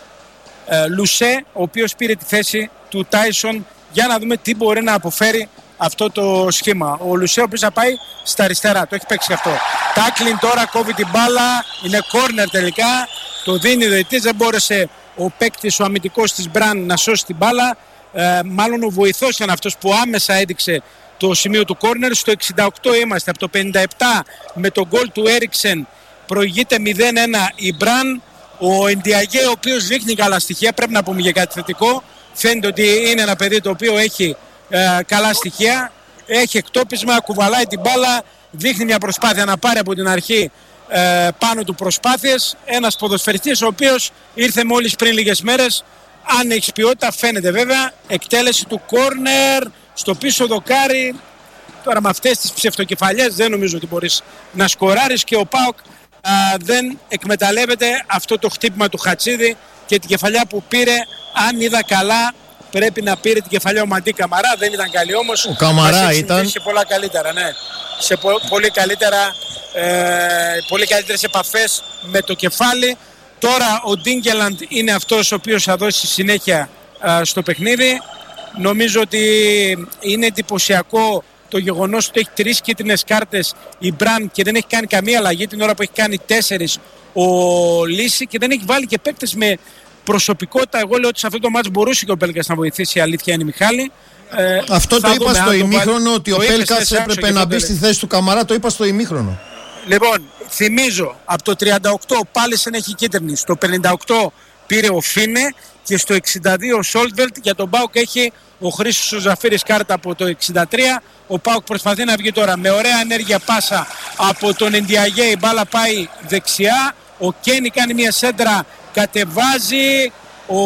Λουσέ, ο οποίος πήρε τη θέση του Τάισον, για να δούμε τι μπορεί να αποφέρει αυτό το σχήμα. Ο Λουσέ, ο οποίος θα πάει στα αριστερά, το έχει παίξει αυτό. Τάκλιν τώρα, κόβει την μπάλα, είναι κόρνερ τελικά, το δίνει ο διαιτητής, δεν μπόρεσε ο παίκτης, ο αμυντικός της Μπραν, να σώσει την μπάλα. Ε, μάλλον ο βοηθός ήταν αυτός που άμεσα έδειξε το σημείο του κόρνερ. Στο εξήντα οκτώ είμαστε, από το πενήντα επτά με τον γκολ του Έριξεν προηγείται μηδέν ένα η Μπραν. Ο Ντιαγέ, ο οποίος δείχνει καλά στοιχεία, πρέπει να πούμε για κάτι θετικό. Φαίνεται ότι είναι ένα παιδί το οποίο έχει ε, καλά στοιχεία, έχει εκτόπισμα, κουβαλάει την μπάλα, δείχνει μια προσπάθεια να πάρει από την αρχή ε, πάνω του προσπάθειες. Ένας ποδοσφαιριστής ο οποίος ήρθε μόλις πριν λίγες μέρες. Αν έχει ποιότητα, φαίνεται βέβαια. Εκτέλεση του κόρνερ στο πίσω δοκάρι. Τώρα με αυτές τις ψευτοκεφαλιές δεν νομίζω ότι μπορείς να σκοράρεις, και ο ΠΑΟΚ α, δεν εκμεταλλεύεται αυτό το χτύπημα του Χατσίδη και την κεφαλιά που πήρε. Αν είδα καλά, πρέπει να πήρε την κεφαλιά ο Μαντί Καμαρά. Δεν ήταν καλή όμως. Ο Καμαρά ήταν. Σε πολλά καλύτερα, ναι. Σε πο, πολύ καλύτερα, ε, πολύ καλύτερες επαφές με το κεφάλι. Τώρα ο Ντίνγκελαντ είναι αυτός ο οποίος θα δώσει συνέχεια α, στο παιχνίδι. Νομίζω ότι είναι εντυπωσιακό το γεγονός ότι έχει τρεις κίτρινες κάρτες η Μπραν και δεν έχει κάνει καμία αλλαγή, την ώρα που έχει κάνει τέσσερις ο Λύση, και δεν έχει βάλει και παίκτες με προσωπικότητα. Εγώ λέω ότι σε αυτό το μάτς μπορούσε και ο Πέλκας να βοηθήσει, η αλήθεια είναι, Μιχάλη. Ε, αυτό το είπα στο ημίχρονο, ότι ο Πέλκας έπρεπε να μπει στη θέση του Καμαρά, το είπα στο ημίχρονο. Λοιπόν, θυμίζω, από το τριάντα οκτώ ο Πάλισεν έχει κίτρινη, στο πενήντα οκτώ πήρε ο Φίνε και στο εξήντα δύο ο Σόλτβελτ. Για τον ΠΑΟΚ έχει ο Χρήστος ο Ζαφύρης κάρτα από το εξήντα τρία. Ο ΠΑΟΚ προσπαθεί να βγει τώρα με ωραία ενέργεια πάσα από τον Εντιαγέ, η μπάλα πάει δεξιά, ο Κένι κάνει μια σέντρα, κατεβάζει, ο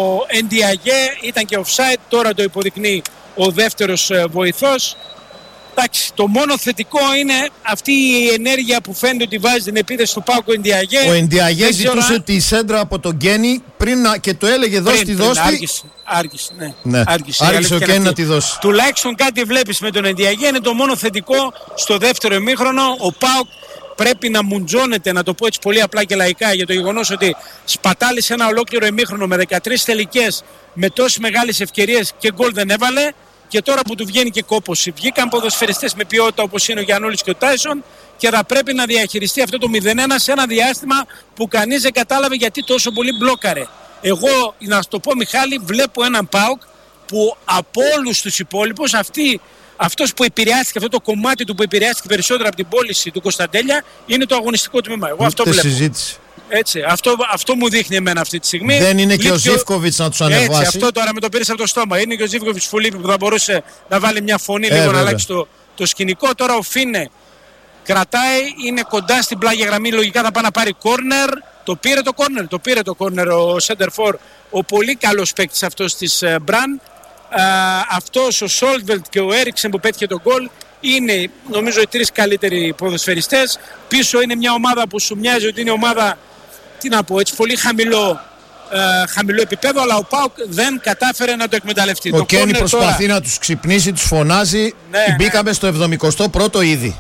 Εντιαγέ ήταν και offside, τώρα το υποδεικνύει ο δεύτερος βοηθός. Εντάξει, το μόνο θετικό είναι αυτή η ενέργεια που φαίνεται ότι βάζει την επίθεση του ΠΑΟΚ ο Εντιαγέ. Ο Εντιαγέ ζητούσε α... τη σέντρα από τον Γκένι πριν να... και το έλεγε δώσει τη δώστη. Άργησε, άργησε, ναι. ναι. Άργησε, άργησε ο Γκένι να τη δώσει. Τουλάχιστον κάτι βλέπεις με τον Εντιαγέ, είναι το μόνο θετικό στο δεύτερο ημίχρονο. Ο ΠΑΟΚ πρέπει να μουντζώνεται, να το πω έτσι πολύ απλά και λαϊκά, για το γεγονός ότι σπατάλησε ένα ολόκληρο ημίχρονο με δεκατρείς τελικές, με τόσες μεγάλες ευκαιρίες και γκολ δεν έβαλε. Και τώρα που του βγαίνει και κόπωση, βγήκαν ποδοσφαιριστές με ποιότητα όπως είναι ο Γιαννούλης και ο Τάισον και θα πρέπει να διαχειριστεί αυτό το μηδέν ένα σε ένα διάστημα που κανείς δεν κατάλαβε γιατί τόσο πολύ μπλόκαρε. Εγώ, να σου το πω Μιχάλη, βλέπω έναν ΠΑΟΚ που από όλους τους υπόλοιπους αυτή, αυτός που επηρεάστηκε, αυτό το κομμάτι του που επηρεάστηκε περισσότερο από την πώληση του Κωνσταντέλια είναι το αγωνιστικό τμήμα. Εγώ αυτό βλέπω. Συζήτηση. Έτσι, αυτό, αυτό μου δείχνει εμένα αυτή τη στιγμή. Δεν είναι και ο Ζίβκοβιτς να τους ανεβάσει. Έτσι, αυτό τώρα με το πήρες από το στόμα. Είναι και ο Ζίβκοβιτς που λείπει που θα μπορούσε να βάλει μια φωνή ε, λίγο βέβαια. Να αλλάξει το, το σκηνικό. Τώρα ο Φίνε κρατάει, είναι κοντά στην πλάγια γραμμή. Λογικά θα πάει να πάρει κόρνερ. Το πήρε το κόρνερ, το πήρε το κόρνερ ο Σέντερφορ. Ο πολύ καλός παίκτης αυτός της uh, Μπραν. Uh, αυτός ο Σόλτβελτ και ο Έριξεν που πέτυχε τον γκολ. Είναι νομίζω οι τρεις καλύτεροι ποδοσφαιριστές. Πίσω είναι μια ομάδα που σου μοιάζει ότι είναι ομάδα, τι να πω, έτσι πολύ χαμηλό, ε, χαμηλό επίπεδο, αλλά ο ΠΑΟΚ δεν κατάφερε να το εκμεταλλευτεί. Ο Κένι προσπαθεί τώρα να τους ξυπνήσει, τους φωνάζει. Ναι, μπήκαμε ναι. στο εβδομηκοστό πρώτο ήδη.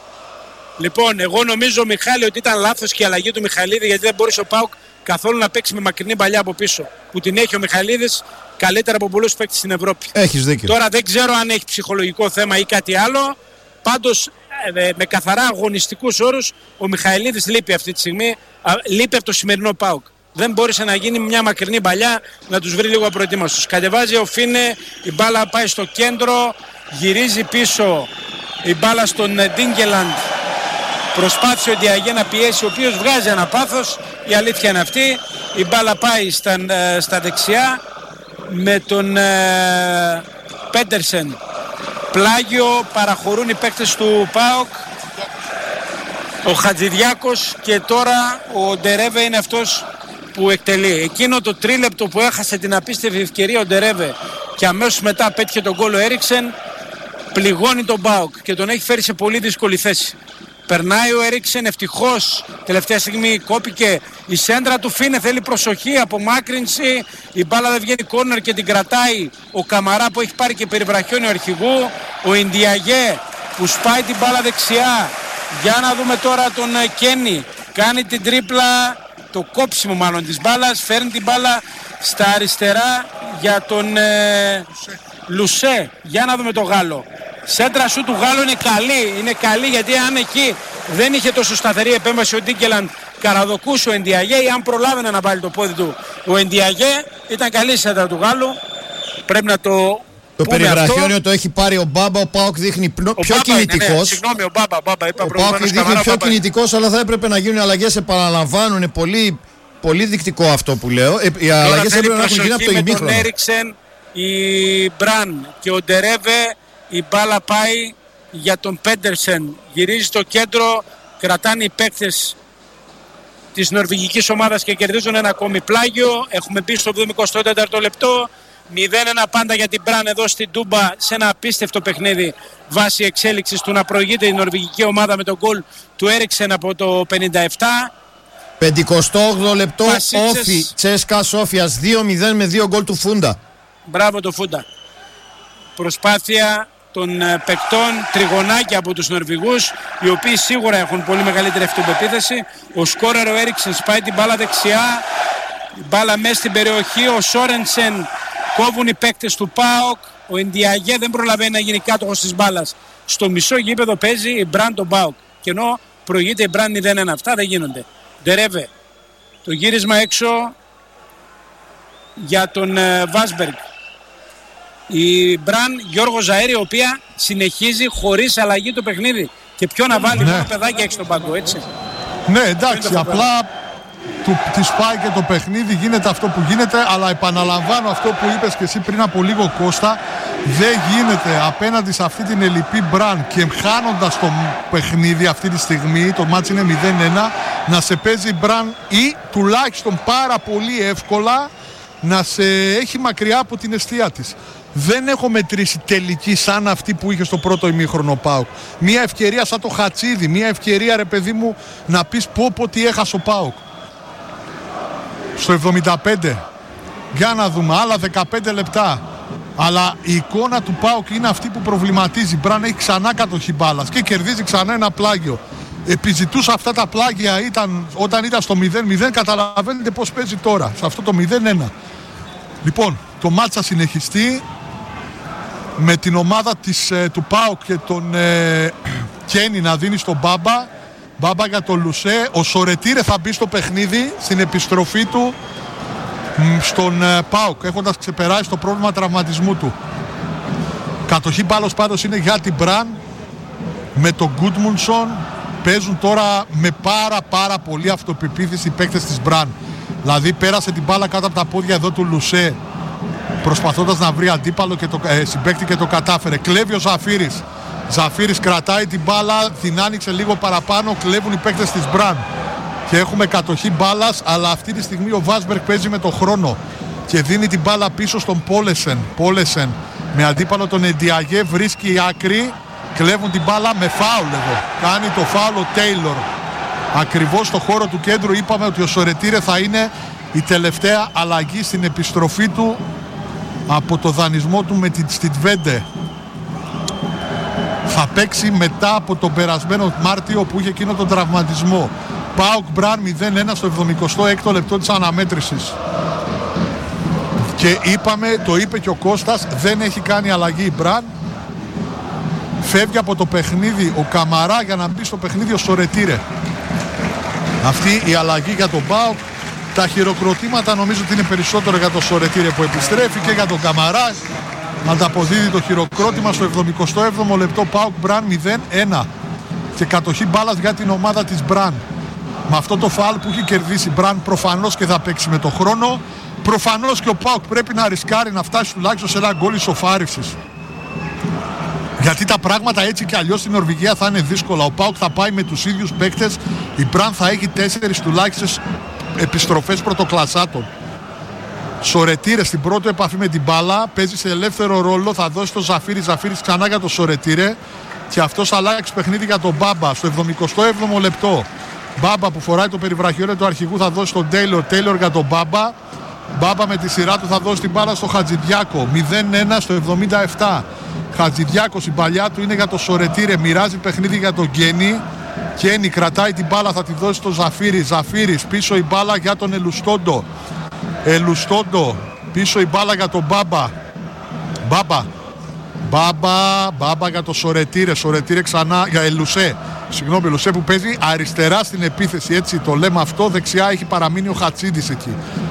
Λοιπόν, εγώ νομίζω, Μιχάλη, ότι ήταν λάθος και η αλλαγή του Μιχαλίδη, γιατί δεν μπορούσε ο ΠΑΟΚ καθόλου να παίξει με μακρινή παλιά από πίσω. Που την έχει ο Μιχαλίδης καλύτερα από πολλούς παίκτες στην Ευρώπη. Έχεις δίκιο. Τώρα δεν ξέρω αν έχει ψυχολογικό θέμα ή κάτι άλλο. Πάντως με καθαρά αγωνιστικούς όρους ο Μιχαηλίδης λείπει αυτή τη στιγμή, λείπει από το σημερινό ΠΑΟΚ. Δεν μπόρεσε να γίνει μια μακρινή παλιά να τους βρει λίγο απροετοίμαστος. Κατεβάζει ο Φίνε, η μπάλα πάει στο κέντρο, γυρίζει πίσω η μπάλα στον Ντίνγκελαντ. Προσπάθησε ο Ντιαγέ να πιέσει, ο οποίος βγάζει ένα πάθος, η αλήθεια είναι αυτή. Η μπάλα πάει στα, στα δεξιά με τον ε, Πέντερσεν. Πλάγιο, παραχωρούν οι παίκτες του ΠΑΟΚ, ο Χατζηδιάκος, και τώρα ο Ντερέβε είναι αυτός που εκτελεί. Εκείνο το τρίλεπτο που έχασε την απίστευτη ευκαιρία ο Ντερέβε και αμέσως μετά πέτυχε τον γκολ ο Έριξεν, πληγώνει τον ΠΑΟΚ και τον έχει φέρει σε πολύ δύσκολη θέση. Περνάει ο Έριξεν, ευτυχώς τελευταία στιγμή κόπηκε η σέντρα του. Φίνε, θέλει προσοχή, απομάκρυνση, η μπάλα δεν βγαίνει κόρνερ και την κρατάει ο Καμαρά που έχει πάρει και περιβραχιόνιο αρχηγού. Ο Ιντιαγέ που σπάει την μπάλα δεξιά. Για να δούμε τώρα τον Κένι, κάνει την τρίπλα, το κόψιμο μάλλον της μπάλας, φέρνει την μπάλα στα αριστερά για τον ε, Λουσέ. Για να δούμε τον Γάλλο. Σέντρα σου του Γάλλου είναι καλή, είναι καλή, γιατί αν εκεί δεν είχε τόσο σταθερή επέμβαση ο Ντίνκελαντ, καραδοκούσε ο Εντιαγέ, ή αν προλάβαινε να βάλει το πόδι του ο Εντιαγέ, ήταν καλή σέντρα του Γάλλου. Πρέπει να το Το περιβραχιόνιο το έχει πάρει ο Μπάμπα, ο ΠΑΟΚ δείχνει πιο κινητικός. Ναι, συγγνώμη, ο Μπάμπα, Μπάμπα είπα ο ΠΑΟΚ δείχνει πιο κινητικός, αλλά θα έπρεπε να γίνουν αλλαγές, επαναλαμβάνω, είναι πολύ, πολύ δεικτικό αυτό που λέω. Ε, οι αλλαγές έπρεπε να έχουν γίνει από το ημίχρονο. Ο Έριξεν, η Μπραν και ο Ντερέβε. Η μπάλα πάει για τον Πέντερσεν, γυρίζει στο κέντρο, κρατάνε οι παίκτες της νορβηγικής ομάδας και κερδίζουν ένα ακόμη πλάγιο. Έχουμε μπει στο εβδομηκοστό τέταρτο λεπτό, μηδέν ένα πάντα για την Μπραν εδώ στην Τούμπα, σε ένα απίστευτο παιχνίδι βάσει εξέλιξης του να προηγείται η νορβηγική ομάδα με τον γκολ του Έριξεν από το πενήντα επτά. πενηκοστό όγδοο λεπτό, Όφι Τσέσκα Σόφιας δύο μηδέν με δύο γκολ του Φούντα. Μπράβο το Φούντα. Προσπάθεια των παικτών, τριγωνάκια από τους Νορβηγούς, οι οποίοι σίγουρα έχουν πολύ μεγαλύτερη αυτοπεποίθηση. Ο σκόρερ ο Έριξεν σπάει την μπάλα δεξιά, η μπάλα μέσα στην περιοχή, ο Σόρενσεν, κόβουν οι παίκτες του ΠΑΟΚ, ο Ιντιαγέ δεν προλαβαίνει να γίνει κάτοχος της μπάλας. Στο μισό γήπεδο παίζει η Μπραν τον ΠΑΟΚ, και ενώ προηγείται η Μπραν μηδέν ένα. Αυτά δεν γίνονται. Ντερέβε, το γύρισμα έξω για τον Βάσμπεργκ. Η Μπραν, Γιώργο Ζαέρη, η οποία συνεχίζει χωρίς αλλαγή το παιχνίδι. Και ποιο να βάλει, ναι. μόνο παιδάκια έχει στον πάγκο, έτσι. Ναι, εντάξει, απλά του, της πάει και το παιχνίδι, γίνεται αυτό που γίνεται, αλλά επαναλαμβάνω αυτό που είπες και εσύ πριν από λίγο, Κώστα, δεν γίνεται απέναντι σε αυτή την ελλειπή Μπραν και χάνοντας το παιχνίδι αυτή τη στιγμή, το μάτς είναι μηδέν ένα, να σε παίζει Μπραν ή τουλάχιστον πάρα πολύ εύκολα να σε έχει μακριά από την εστία της. Δεν έχω μετρήσει τελική σαν αυτή που είχε στο πρώτο ημίχρονο ΠΑΟΚ. Μια ευκαιρία σαν το Χατσίδι, μια ευκαιρία, ρε παιδί μου, να πεις πω πω τι έχασε ο ΠΑΟΚ. Στο εβδομήντα πέντε, για να δούμε, άλλα δεκαπέντε λεπτά. Αλλά η εικόνα του ΠΑΟΚ είναι αυτή που προβληματίζει. Μπραν έχει ξανά κατοχή μπάλας και κερδίζει ξανά ένα πλάγιο. Επιζητούσα αυτά τα πλάγια ήταν, όταν ήταν στο μηδέν μηδέν, καταλαβαίνετε πώς παίζει τώρα, σε αυτό το μηδέν ένα. Λοιπόν, το μάτς θα συνεχιστεί με την ομάδα της, ε, του ΠΑΟΚ και τον ε, Κένι να δίνει στον Μπάμπα. Μπάμπα για τον Λουσέ. Ο Σορετήρε θα μπει στο παιχνίδι στην επιστροφή του στον ε, ΠΑΟΚ, έχοντας ξεπεράσει το πρόβλημα τραυματισμού του. Κατοχή μπάλος πάντως είναι για την Μπραν με τον Γκούντμουνσον. Παίζουν τώρα με πάρα πάρα πολύ αυτοπεποίθηση οι παίκτες της Μπραν. Δηλαδή πέρασε την μπάλα κάτω από τα πόδια εδώ του Λουσέ, προσπαθώντας να βρει αντίπαλο και το, ε, συμπαίκτη και το κατάφερε. Κλέβει ο Ζαφύρης. Ζαφύρης κρατάει την μπάλα, την άνοιξε λίγο παραπάνω, κλέβουν οι παίκτες της Μπραν. Και έχουμε κατοχή μπάλας, αλλά αυτή τη στιγμή ο Βάσμπεργκ παίζει με το χρόνο και δίνει την μπάλα πίσω στον Πόλεσεν. Πόλεσεν με αντίπαλο τον Εντιαγέ βρίσκει άκρη, κλέβουν την μπάλα με φάουλ εδώ. Κάνει το φάουλ ο Τέιλορ. Ακριβώς στο χώρο του κέντρου. Είπαμε ότι ο Σορετήρε θα είναι η τελευταία αλλαγή στην επιστροφή του από το δανεισμό του με την Στιτβέντε. Θα παίξει μετά από τον περασμένο Μάρτιο που είχε εκείνο τον τραυματισμό. ΠΑΟΚ Μπραν μηδέν ένα στο εβδομηκοστό έκτο λεπτό της αναμέτρησης. Και είπαμε, το είπε και ο Κώστας, δεν έχει κάνει αλλαγή η Μπραν. Φεύγει από το παιχνίδι ο Καμαρά για να μπει στο παιχνίδι ο Σορετήρε. Αυτή η αλλαγή για τον ΠΑΟΚ. Τα χειροκροτήματα νομίζω ότι είναι περισσότερο για τον Σορετήρε που επιστρέφει και για τον Καμαρά. Ανταποδίδει το χειροκρότημα στο εβδομηκοστό έβδομο λεπτό. ΠΑΟΚ Μπραν μηδέν ένα. Και κατοχή μπάλας για την ομάδα της Μπραν. Με αυτό το φάουλ που έχει κερδίσει η Μπραν προφανώς και θα παίξει με το χρόνο. Προφανώς και ο ΠΑΟΚ πρέπει να ρισκάρει να φτάσει τουλάχιστον σε ένα γκολ ισοφάρισης. Γιατί τα πράγματα έτσι και αλλιώς στην Νορβηγία θα είναι δύσκολα. Ο ΠΑΟΚ θα πάει με τους ίδιους παίκτες. Η Μπραν θα έχει τέσσερις τουλάχιστον επιστροφές πρωτοκλασσάτων. Σορετήρε στην πρώτη επαφή με την μπάλα. Παίζει σε ελεύθερο ρόλο. Θα δώσει το Ζαφύρι. Ζαφύρι ξανά για το Σορετήρε. Και αυτός αλλάξει παιχνίδι για τον Μπάμπα στο εβδομηκοστό έβδομο λεπτό. Μπάμπα που φοράει το περιβραχιόνιο του αρχηγού θα δώσει τον Τέιλορ. Τέιλορ για τον Μπάμπα. Μπάμπα με τη σειρά του θα δώσει την μπάλα στο Χατζηδιάκο. μηδέν ένα στο εβδομήντα επτά. Χατζηδιάκος, η παλιά του είναι για το Σορετήρε. Μοιράζει παιχνίδι για τον Γκένι. Γκένι κρατάει την μπάλα, θα τη δώσει στο Ζαφύρι. Ζαφύρις πίσω η μπάλα για τον Ελουστόντο. Ελουστόντο πίσω η μπάλα για τον Μπάμπα. Μπάμπα. Μπάμπα, μπάμπα για το Σορετήρε. Σορετήρε ξανά για Ελουσέ. Συγγνώμη, Ελουσέ που παίζει αριστερά στην επίθεση. Έτσι το λέμε αυτό. Δεξιά έχει παραμείνει ο Χατσίδης εκεί.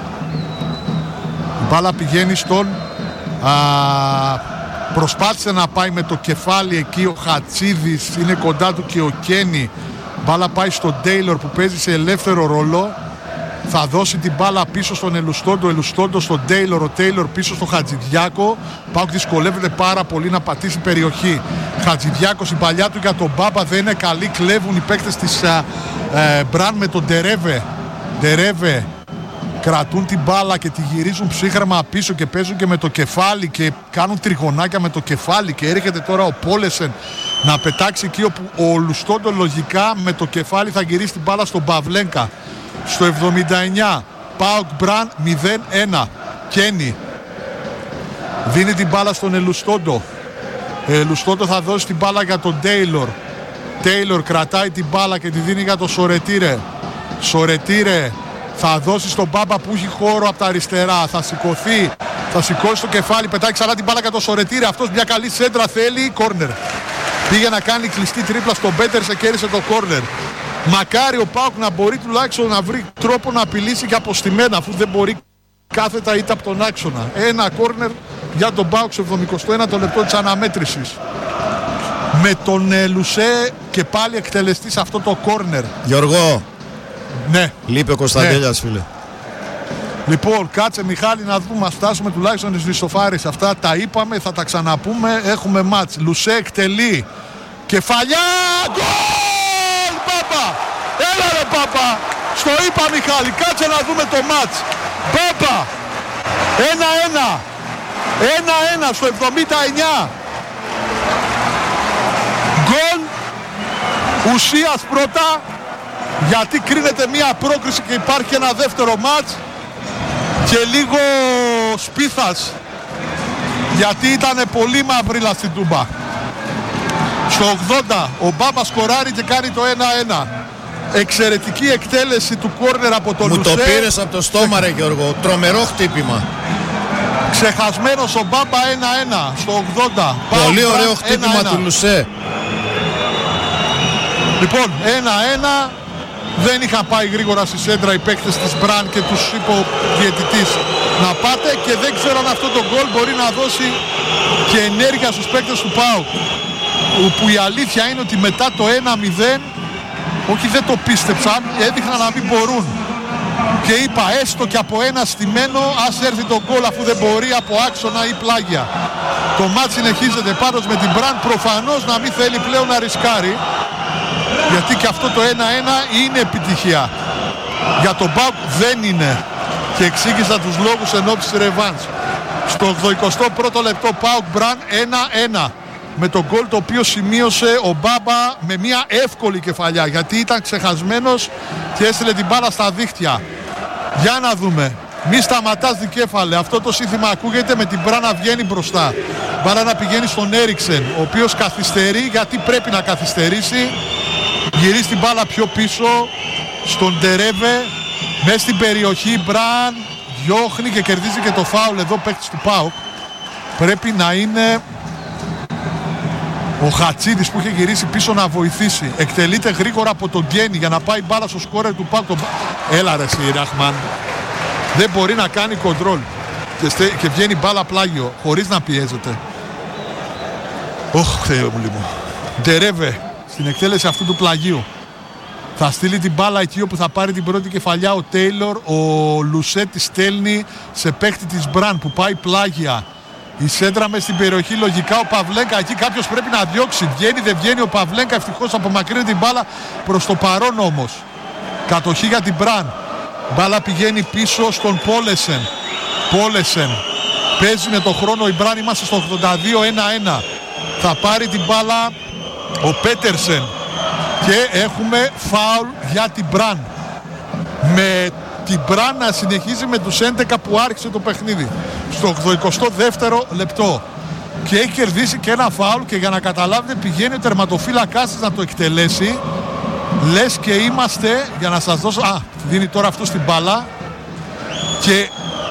Η μπάλα πηγαίνει στον. Α, προσπάθησε να πάει με το κεφάλι εκεί ο Χατσίδης. Είναι κοντά του και ο Κένι. Μπάλα πάει στον Τέιλορ που παίζει σε ελεύθερο ρόλο. Θα δώσει την μπάλα πίσω στον Ελουστόντο. Ελουστόντο στον Τέιλορ. Ο Τέιλορ πίσω στον Χατζηδιάκο. ΠΑΟΚ δυσκολεύεται πάρα πολύ να πατήσει περιοχή. Χατζηδιάκος, η παλιά του για τον Μπάμπα δεν είναι καλή. Κλέβουν οι παίκτες της ε, ε, Μπραν με τον Ντερέβε. Ντερέβε. Κρατούν την μπάλα και τη γυρίζουν ψύχρεμα πίσω και παίζουν και με το κεφάλι και κάνουν τριγωνάκια με το κεφάλι. Και έρχεται τώρα ο Πόλεσεν να πετάξει εκεί όπου ο Λουστόντο λογικά με το κεφάλι θα γυρίσει την μπάλα στον Παυλένκα. Στο εβδομήντα εννιά ΠΑΟΚ Μπραν μηδέν ένα. Κένι δίνει την μπάλα στον Ελουστόντο. Ελουστόντο θα δώσει την μπάλα για τον Τέιλορ. Τέιλορ κρατάει την μπάλα και τη δίνει για τον Σορετήρε. Σορετήρε θα δώσει στον Μπάμπα που έχει χώρο από τα αριστερά. Θα σηκωθεί, θα σηκώσει το κεφάλι, πετάει ξανά την μπάλα για τον Σορετήρε. Αυτός μια καλή σέντρα θέλει, κόρνερ. Πήγε να κάνει κλειστή τρίπλα στον Πέτερσε, κέρδισε το κόρνερ. Μακάρι ο ΠΑΟΚ να μπορεί τουλάχιστον να βρει τρόπο να απειλήσει και αποστημένα, αφού δεν μπορεί κάθετα είτε από τον άξονα. Ένα κόρνερ για τον ΠΑΟΚ στο εβδομηκοστό ένατο λεπτό της αναμέτρησης. με τον ε, Λουσέ και πάλι εκτελεστή σε αυτό το κόρνερ. Γιώργο, ναι. λείπει ο Κωνσταντέλιας, ναι. φίλε. Λοιπόν, κάτσε Μιχάλη να δούμε, να φτάσουμε τουλάχιστον στις Ριστοφάρης. Αυτά τα είπαμε, θα τα ξαναπούμε. Έχουμε μάτς. Λουσέ εκτελεί. Κεφαλιά! Γκολ! Πάπα! Έλα ρε Πάπα! Στο είπα Μιχάλη, κάτσε να δούμε το μάτς. Πάπα! Ένα-ένα. Ένα-ένα στο εβδομήντα εννιά. Γκολ ουσίας πρώτα, γιατί κρίνεται μια πρόκριση και υπάρχει ένα δεύτερο μάτς, και λίγο σπίθας γιατί ήταν πολύ μαυρίλα στην Τούμπα. Στο ογδόντα ο Μπάμπα σκοράρει και κάνει το ένα-ένα. Εξαιρετική εκτέλεση του κόρνερ από τον Λουσέ. Μου το πήρες από το στόμα ρε Γιώργο, τρομερό χτύπημα. Ξεχασμένος ο Μπάμπα ένα-ένα στο ογδόντα. Πολύ ωραίο χτύπημα ένα-ένα του Λουσέ. Λοιπόν, ένα-ένα. Δεν είχαν πάει γρήγορα στη σέντρα οι παίκτες της Μπραν και τους είπε ο διαιτητής να πάτε, και δεν ξέρω αν αυτό το γκολ μπορεί να δώσει και ενέργεια στους παίκτες του ΠΑΟΚ, που η αλήθεια είναι ότι μετά το ένα μηδέν, όχι δεν το πίστεψαν, έδειχναν να μην μπορούν, και είπα έστω και από ένα στημένο ας έρθει το γκολ, αφού δεν μπορεί από άξονα ή πλάγια. Το μάτς συνεχίζεται πάντως με την Μπραν προφανώς να μην θέλει πλέον να ρισκάρει, γιατί και αυτό το ένα-ένα είναι επιτυχία. Για τον ΠΑΟΚ δεν είναι, και εξήγησα τους λόγους εν ώψη ρεβάνς. Στο ογδοηκοστό πρώτο λεπτό ΠΑΟΚ Μπραν ένα-ένα, με τον γκολ το οποίο σημείωσε ο Μπάμπα με μια εύκολη κεφαλιά, γιατί ήταν ξεχασμένος και έστειλε την μπάλα στα δίχτυα. Για να δούμε. Μη σταματάς δικέφαλε. Αυτό το σύνθημα ακούγεται, με την Μπραν να βγαίνει μπροστά. Μπάλα να πηγαίνει στον Έριξεν, ο οποίος καθυστερεί, γιατί πρέπει να καθυστερήσει. Γυρίζει την μπάλα πιο πίσω στον Ντερέβε, μέσα στην περιοχή. Μπραν διώχνει και κερδίζει και το φάουλ εδώ παίκτης του ΠΑΟΚ. Πρέπει να είναι ο Χατσίδης που είχε γυρίσει πίσω να βοηθήσει. Εκτελείται γρήγορα από τον Γκένι για να πάει μπάλα στο σκόρερ του ΠΑΟΚ. Έλα ρε εσύ Ραχμάν. Δεν μπορεί να κάνει κοντρόλ και, στε... και βγαίνει μπάλα πλάγιο χωρίς να πιέζεται. Ωχ, Θεέ μου λίγο. Ντερέβε στην εκτέλεση αυτού του πλαγίου. Θα στείλει την μπάλα εκεί όπου θα πάρει την πρώτη κεφαλιά ο Τέιλορ. Ο Λουσέ τη στέλνει σε παίκτη της Μπραν που πάει πλάγια. Η σέντρα μες στην περιοχή, λογικά ο Παυλέγκα εκεί κάποιος πρέπει να διώξει. Βγαίνει, δεν βγαίνει ο Παυλέγκα, ευτυχώς απομακρύνει την μπάλα προς το παρόν όμως. Κατοχή για την Μπραν. Μπάλα πηγαίνει πίσω στον Πόλεσεν. Πόλεσεν παίζει με το χρόνο η Μπραν, είμαστε στο ογδόντα δύο ένα-ένα. Θα πάρει την μπάλα ο Πέτερσεν και έχουμε φάουλ για την Μπραν. Με την Μπραν να συνεχίζει με τους έντεκα που άρχισε το παιχνίδι στο ογδοηκοστό δεύτερο λεπτό, και έχει κερδίσει και ένα φάουλ, και για να καταλάβετε πηγαίνει ο τερματοφύλακάς της να το εκτελέσει. Λες και είμαστε, για να σας δώσω, α, δίνει τώρα αυτό στην μπάλα και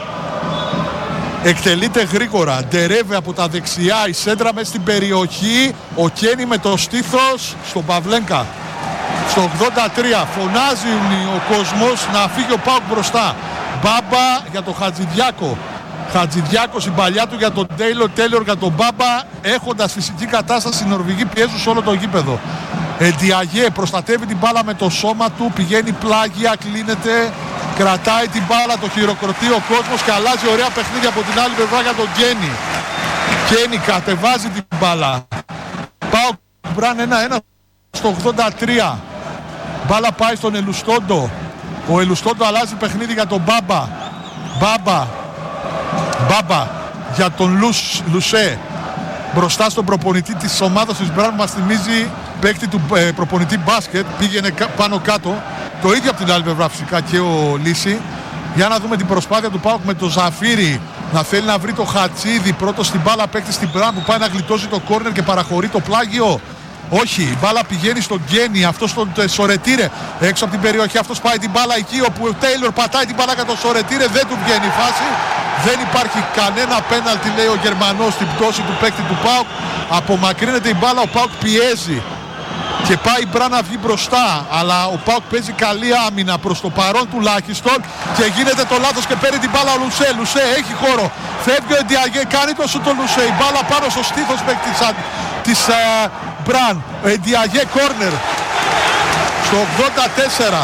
εκτελείται γρήγορα. Ντερέβε από τα δεξιά, η σέντρα μέσα στην περιοχή, ο Κένι με το στήθος στον Παυλέγκα. Στο ογδόντα τρία φωνάζει ο κόσμος να φύγει ο ΠΑΟΚ μπροστά. Μπάμπα για τον Χατζηδιάκο. Χατζηδιάκος η παλιά του για τον Τέιλορ, Τέιλορ για τον Μπάμπα. Έχοντας φυσική κατάσταση, οι Νορβηγοί πιέζουν σε όλο το γήπεδο. Εντιαγέ προστατεύει την μπάλα με το σώμα του, πηγαίνει πλάγια, κλείνεται, κρατάει την μπάλα, το χειροκροτεί ο κόσμος και αλλάζει ωραία παιχνίδια από την άλλη πλευρά για τον Γκένι. Γκένι κατεβάζει την μπάλα. Πάω Μπραν ένα-ένα στο ογδόντα τρία. Μπάλα πάει στον Ελουστόντο. Ο Ελουστόντο αλλάζει παιχνίδι για τον Μπάμπα. Μπάμπα. Μπάμπα για τον Λουσ, Λουσέ. Μπροστά στον προπονητή της ομάδας της Μπραν, μας θυμίζει παίκτη του ε, προπονητή μπάσκετ, πήγαινε πάνω κάτω. Το ίδιο από την άλλη πλευρά φυσικά και ο Λύση. Για να δούμε την προσπάθεια του ΠΑΟΚ με το Ζαφίρι να θέλει να βρει το Χατσίδη. Πρώτο στην μπάλα παίκτη στην Μπραν που πάει να γλιτώσει το κόρνερ και παραχωρεί το πλάγιο. Όχι, η μπάλα πηγαίνει στον Γκένι, αυτό στον Σορετήρε. Έξω από την περιοχή, αυτός πάει την μπάλα εκεί όπου ο Τέιλορ πατάει την μπάλα για τον Σορετήρε. Δεν του βγαίνει η φάση. Δεν υπάρχει κανένα πέναλτι, λέει ο Γερμανός, στην πτώση του παίκτη του ΠΑΟΚ. Απομακρύνεται η μπάλα, ο ΠΑΟΚ πιέζει και πάει η Μπραν να βγει μπροστά. Αλλά ο ΠΑΟΚ παίζει καλή άμυνα προς το παρόν τουλάχιστον και γίνεται το λάθος και παίρνει την μπάλα ο Λουσέ. Λουσέ έχει χώρο. Φεύγει ο Εντιαγέ, κάνει το σου το Λουσέ. Η μπάλα πάνω στο στήθος παίκτη της uh, Μπραν, Εντιαγέ κόρνερ στο ογδόντα τέσσερα.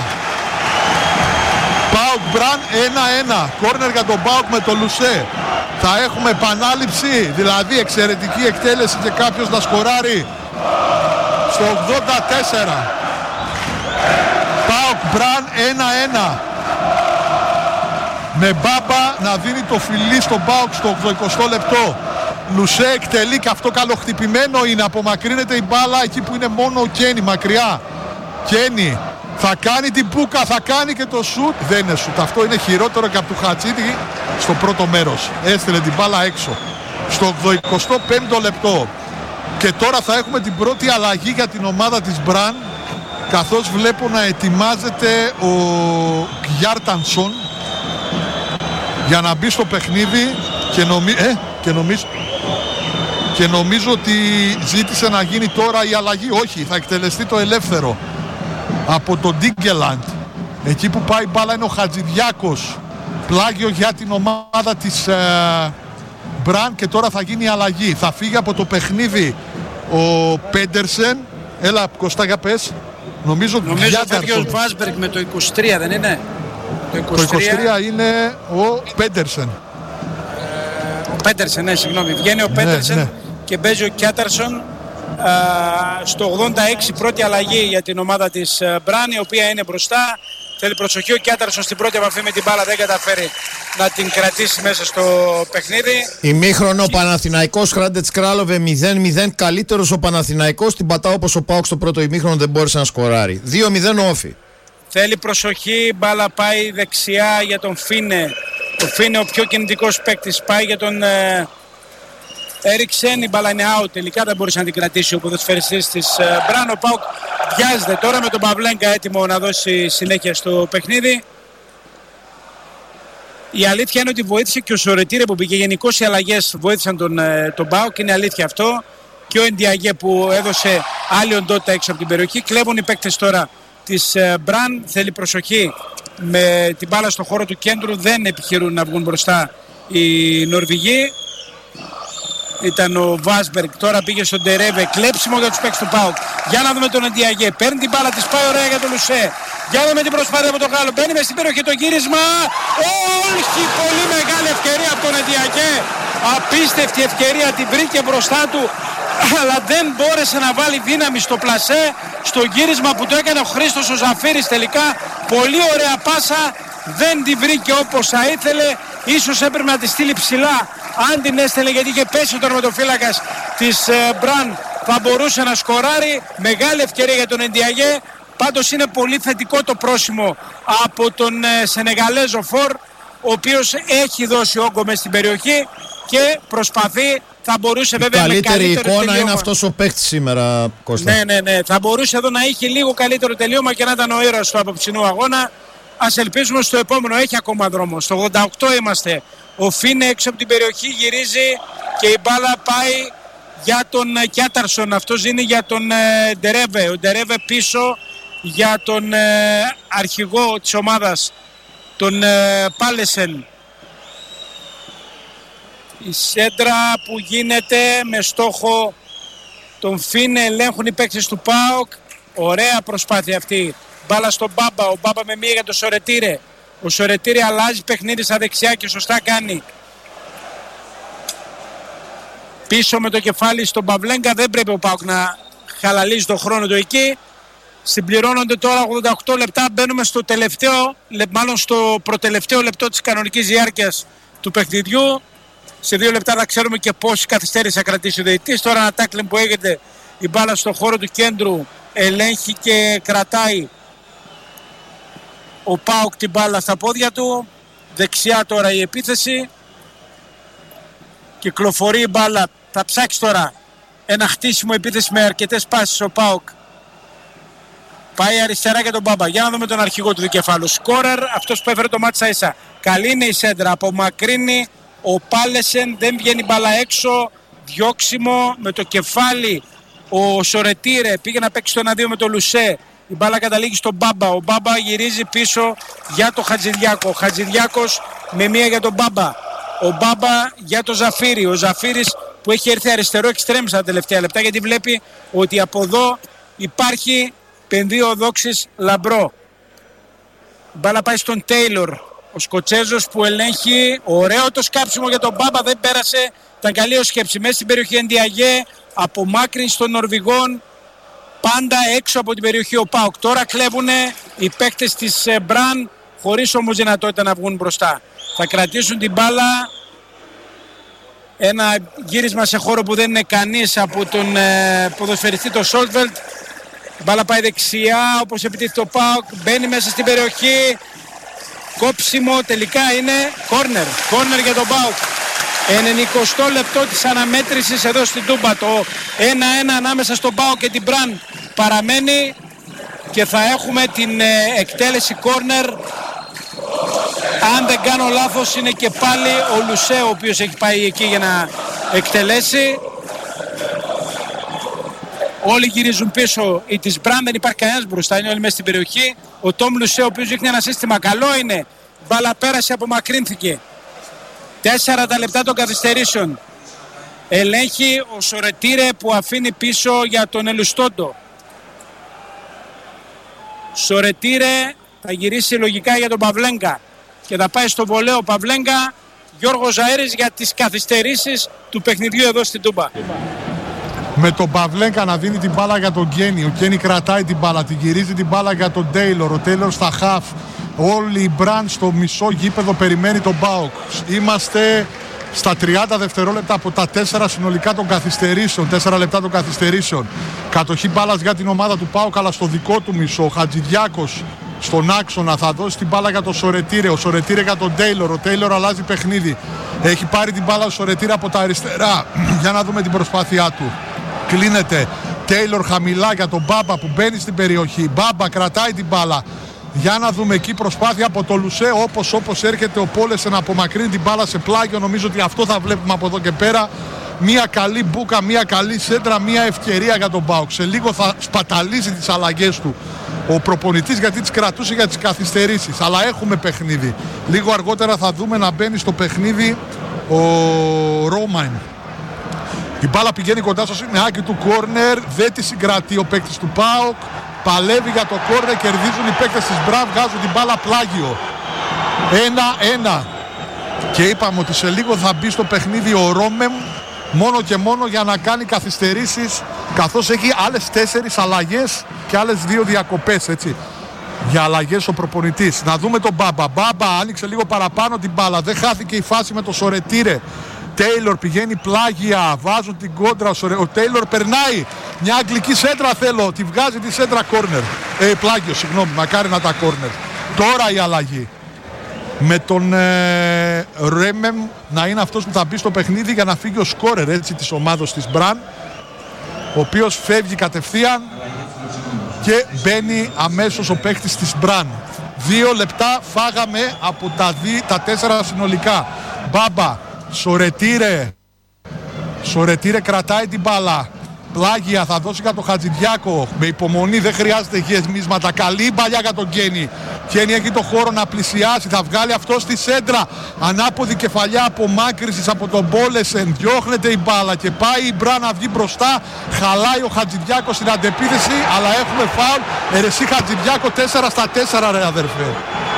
ΠΑΟΚ Μπραν ένα ένα. Κόρνερ για τον ΠΑΟΚ με τον Λουσέ. Θα έχουμε επανάληψη, δηλαδή εξαιρετική εκτέλεση και κάποιος να σκοράρει στο ογδόντα τέσσερα. ΠΑΟΚ Μπραν ένα ένα. Με Μπάμπα να δίνει το φιλί στον ΠΑΟΚ στο ογδοηκοστό λεπτό. Λουσέ εκτελεί και αυτό καλοχτυπημένο είναι. Απομακρύνεται η μπάλα εκεί που είναι μόνο ο Κένι μακριά. Κένι θα κάνει την μπούκα, θα κάνει και το σουτ. Δεν είναι σουτ, αυτό είναι χειρότερο και από του Χατζίδη στο πρώτο μέρος. Έστειλε την μπάλα έξω. Στο ογδοηκοστό πέμπτο λεπτό. Και τώρα θα έχουμε την πρώτη αλλαγή για την ομάδα της Μπραν, καθώς βλέπω να ετοιμάζεται ο Γιάρτανσον για να μπει στο παιχνίδι και, νομι... ε, και, νομίζω... και νομίζω ότι ζήτησε να γίνει τώρα η αλλαγή. Όχι, θα εκτελεστεί το ελεύθερο από τον Ντίγκελαντ. Εκεί που πάει η μπάλα είναι ο Χατζηδιάκος. Πλάγιο για την ομάδα της ε, Μπραν και τώρα θα γίνει η αλλαγή. Θα φύγει από το παιχνίδι ο Πέντερσεν. Έλα Κωστά για πες. Νομίζω Νομίζω ότι φεύγει ο Βάσμπεργκ με το είκοσι τρία, δεν είναι? Το είκοσι τρία, το είκοσι τρία είναι ο Πέντερσεν. Ο Πέντερσεν, ναι, συγγνώμη. Βγαίνει ο Πέντερσεν, ναι, ναι. Και παίζει ο Κιάτερσον. Στο ογδόντα έξι πρώτη αλλαγή για την ομάδα της Μπραν, η οποία είναι μπροστά. Θέλει προσοχή ο Κιάτερσον στην πρώτη επαφή με την μπάλα, δεν καταφέρει να την κρατήσει μέσα στο παιχνίδι. Ημίχρονο Παναθηναϊκός Χράντετς Κράλοβε μηδέν μηδέν. Καλύτερος ο Παναθηναϊκός, την πατάω όπως ο ΠΑΟΚ στο πρώτο ημίχρονο δεν μπόρεσε να σκοράρει. δύο μηδέν ο Όφι. Θέλει προσοχή, μπάλα πάει δεξιά για τον Φίνε. Ο Φίνε ο πιο κινητικός παίκτης, πάει για τον ε, Έριξεν, η μπάλα είναι out, τελικά δεν μπορούσε να την κρατήσει ο ποδοσφαιριστής της ε, Μπραν. Ο ΠΑΟΚ βιάζεται τώρα με τον Παυλέγκα έτοιμο να δώσει συνέχεια στο παιχνίδι. Η αλήθεια είναι ότι βοήθησε και ο Σορετήρε που πήγε. Γενικώς οι αλλαγές βοήθησαν τον, ε, τον ΠΑΟΚ, είναι αλήθεια αυτό. Και ο Εντιαγέ που έδωσε άλλη οντότητα έξω από την περιοχή. Κλέβουν οι παίκτες τώρα της ε, Μπραν, θέλει προσοχή με την μπάλα στο χώρο του κέντρου, δεν επιχειρούν να βγουν μπροστά οι Νορβηγοί. Ήταν ο Βάσμπεργκ, τώρα πήγε στον Ντερέβε, κλέψιμο για τους παίκτες του ΠΑΟΚ. Για να δούμε τον Εντιαγέ, παίρνει την μπάλα, της πάει ωραία για τον Λουσέ. Για να δούμε την προσπάθεια από τον Γάλλο, μπαίνει μες στην περιοχή το γύρισμα. Όχι, πολύ μεγάλη ευκαιρία από τον Εντιαγέ. Απίστευτη ευκαιρία, την βρήκε μπροστά του, αλλά δεν μπόρεσε να βάλει δύναμη στο πλασέ, στο γύρισμα που το έκανε ο Χρήστος ο Ζαφύρης τελικά. Πολύ ωραία πάσα, δεν την βρήκε όπως θα ήθελε. Ίσως έπρεπε να τη στείλει ψηλά, αν την έστελε, γιατί είχε πέσει ο τερματοφύλακας της ε, Μπραν, θα μπορούσε να σκοράρει. Μεγάλη ευκαιρία για τον Εντιαγέ. Πάντως είναι πολύ θετικό το πρόσημο από τον ε, Σενεγαλέζο Φορ, ο οποίος έχει δώσει όγκο μες στην περιοχή και προσπαθεί. Θα μπορούσε βέβαια καλύτερη με καλύτερο εικόνα τελείωμα. Είναι αυτός ο παίκτης σήμερα, Κώστα. Ναι, ναι, ναι. Θα μπορούσε εδώ να είχε λίγο καλύτερο τελείωμα και να ήταν ο ήρωας του απόψινού αγώνα. Ας ελπίζουμε στο επόμενο, έχει ακόμα δρόμο. Στο ογδόντα οκτώ είμαστε. Ο Φίνε έξω από την περιοχή γυρίζει και η μπάλα πάει για τον Κιάταρσον. Αυτός είναι για τον Ντερέβε. Ο Ντερέβε πίσω για τον ε, αρχηγό της ομάδας, τον ε, Πάλεσεν. Η σέντρα που γίνεται με στόχο τον Φίνε, ελέγχουν οι παίκτες του ΠΑΟΚ. Ωραία προσπάθεια αυτή. Μπάλα στον Μπάμπα, ο Μπάμπα με μία για τον Σορετήρε. Ο Σορετήρε αλλάζει παιχνίδι στα δεξιά και σωστά κάνει. Πίσω με το κεφάλι στον Παυλέγκα, δεν πρέπει ο ΠΑΟΚ να χαλαλίζει τον χρόνο του εκεί. Συμπληρώνονται τώρα ογδόντα οκτώ λεπτά, μπαίνουμε στο τελευταίο, μάλλον στο προτελευταίο λεπτό της κανονικής διάρκειας του παιχνιδιού. Σε δύο λεπτά θα ξέρουμε και πόση καθυστέρηση θα κρατήσει ο διαιτητής. Τώρα ένα τάκλιν που έγινε, η μπάλα στον χώρο του κέντρου, ελέγχει και κρατάει ο ΠΑΟΚ την μπάλα στα πόδια του. Δεξιά τώρα η επίθεση. Κυκλοφορεί η μπάλα. Θα ψάξει τώρα ένα χτίσιμο επίθεση με αρκετές πάσεις ο ΠΑΟΚ. Πάει αριστερά για τον Μπάμπα. Για να δούμε τον αρχηγό του δικεφάλου. Σκόρερ, αυτός που έφερε το μάτσα ίσα. Καλή είναι η σέντρα. Απομακρύνει ο Πάλεσεν, δεν βγαίνει μπάλα έξω. Διώξιμο με το κεφάλι. Ο Σορετήρε πήγε να παίξει το ένα δύο με το Λουσέ. Η μπάλα καταλήγει στον Μπάμπα. Ο Μπάμπα γυρίζει πίσω για το Χατζηδιάκο. Ο Χατζηδιάκος με μία για τον Μπάμπα. Ο Μπάμπα για το Ζαφύρι. Ο Ζαφύρης που έχει έρθει αριστερό εξτρέμ στα τελευταία λεπτά, γιατί βλέπει ότι από εδώ υπάρχει πενδύο δόξης λαμπρό. Η μπάλα πάει στον Τέιλορ, ο Σκοτσέζος που ελέγχει. Ωραίο το σκάψιμο για τον Μπάμπα, δεν πέρασε. Ήταν καλή ο σκέψη μέσα στην περιοχή Εντιαγέ, απομάκρυνση των Νορβηγών, πάντα έξω από την περιοχή ο ΠΑΟΚ. Τώρα κλέβουν οι παίκτες της Μπραν, χωρίς όμως δυνατότητα να βγουν μπροστά. Θα κρατήσουν την μπάλα. Ένα γύρισμα σε χώρο που δεν είναι κανείς από τον ε, ποδοσφαιριστή το Σόλτβελτ. Η μπάλα πάει δεξιά, όπως επιτίθεται ο ΠΑΟΚ, μπαίνει μέσα στην περιοχή. Κόψιμο, τελικά είναι κόρνερ. Κόρνερ για τον ΠΑΟΚ. ενενηκοστό λεπτό της αναμέτρησης εδώ στην Τούμπα. Το ένα ένα ανάμεσα στον ΠΑΟΚ και την Μπραν παραμένει και θα έχουμε την ε, εκτέλεση κόρνερ. Αν δεν κάνω λάθος είναι και πάλι ο Λουσέ ο οποίος έχει πάει εκεί για να εκτελέσει. Όλοι γυρίζουν πίσω, οι της Μπραν, δεν υπάρχει κανένας μπροστά, είναι όλοι μέσα στην περιοχή. Ο Τόμ Λουσέ ο οποίος δείχνει ένα σύστημα, καλό είναι, μπάλα πέρασε, απομακρύνθηκε. Τέσσερα τα λεπτά των καθυστερήσεων. Ελέγχει ο Σορετήρε που αφήνει πίσω για τον Ελουστόντο. Σορετήρε θα γυρίσει λογικά για τον Παυλέγκα και θα πάει στο βολέο Παυλέγκα. Γιώργος Ζαέρης για τις καθυστερήσεις του παιχνιδιού εδώ στην Τούμπα. Με τον Παυλέγκα να δίνει την μπάλα για τον Γκένι. Ο Γκένι κρατάει την μπάλα, την γυρίζει την μπάλα για τον Τέιλορ. Ο Τέιλορ στα χαφ. Όλοι οι Μπραν στο μισό γήπεδο περιμένει τον ΠΑΟΚ. Είμαστε στα τριάντα δευτερόλεπτα από τα τέσσερα συνολικά των καθυστερήσεων. τέσσερα λεπτά των καθυστερήσεων. Κατοχή μπάλας για την ομάδα του ΠΑΟΚ, αλλά στο δικό του μισό. Ο Χατζηδιάκος στον άξονα θα δώσει την μπάλα για τον Σορετήρε. Ο Σορετήρε για τον Τέιλορ. Ο Τέιλορ αλλάζει παιχνίδι. Έχει πάρει την μπάλα ο Σορετήρε από τα αριστερά. Για να δούμε την προσπάθειά του. Κλείνεται. Τέιλορ χαμηλά για τον Μπάμπα που μπαίνει στην περιοχή. Μπάμπα κρατάει την μπάλα. Για να δούμε εκεί προσπάθεια από το Λουσέ, όπως όπως έρχεται ο Πόλεσεν να απομακρύνει την μπάλα σε πλάγιο. Νομίζω ότι αυτό θα βλέπουμε από εδώ και πέρα. Μια καλή μπούκα, μια καλή σέντρα, μια ευκαιρία για τον ΠΑΟΚ. Σε λίγο θα σπαταλίζει τις αλλαγές του ο προπονητής, γιατί τις κρατούσε για τις καθυστερήσεις. Αλλά έχουμε παιχνίδι. Λίγο αργότερα θα δούμε να μπαίνει στο παιχνίδι ο Ρόμαν. Η μπάλα πηγαίνει κοντά στο σημειάκι του κόρνερ, δεν τη συγκρατεί ο παίκτης του ΠΑΟΚ. Παλεύει για το κόρνερ, κερδίζουν οι παίκτες της Μπραν, βγάζουν την μπάλα πλάγιο. ένα ένα. Και είπαμε ότι σε λίγο θα μπει στο παιχνίδι ο Ρόμεμ, μόνο και μόνο για να κάνει καθυστερήσεις, καθώς έχει άλλες τέσσερις αλλαγές και άλλες δύο διακοπές, έτσι. Για αλλαγές ο προπονητής. Να δούμε τον Μπάμπα. Μπάμπα άνοιξε λίγο παραπάνω την μπάλα, δεν χάθηκε η φάση με το Σορετήρε. Τέιλορ πηγαίνει πλάγια, βάζουν την κόντρα, ο Τέιλορ περνάει, μια αγγλική σέντρα θέλω, τη βγάζει τη σέντρα κόρνερ, ε, πλάγιο, συγγνώμη, μακάρι να τα κόρνερ. Τώρα η αλλαγή, με τον ε, Ρέμεμ να είναι αυτός που θα μπει στο παιχνίδι για να φύγει ο σκόρερ, έτσι, της ομάδος της Μπραν, ο οποίος φεύγει κατευθείαν και μπαίνει αμέσως ο παίκτης της Μπραν. Δύο λεπτά φάγαμε από τα, δι, τα τέσσερα συνολικά. Μπάμπα, Σορετήρε. Σορετήρε κρατάει την μπάλα. Πλάγια θα δώσει για τον Χατζηδιάκο. Με υπομονή, δεν χρειάζεται γεμίσματα. Καλή μπαλιά για τον Γκένι. Γκένι έχει το χώρο να πλησιάσει. Θα βγάλει αυτό στη σέντρα. Ανάποδη κεφαλιά απομάκρυσης από τον Πόλεσεν. Διώχνεται η μπάλα και πάει η Μπραν να βγει μπροστά. Χαλάει ο Χατζηδιάκος στην αντεπίθεση. Αλλά έχουμε φάουλ. Ερεσί Χατζηδιάκο, τέσσερα στα τέσσερα, ρε αδερφέ.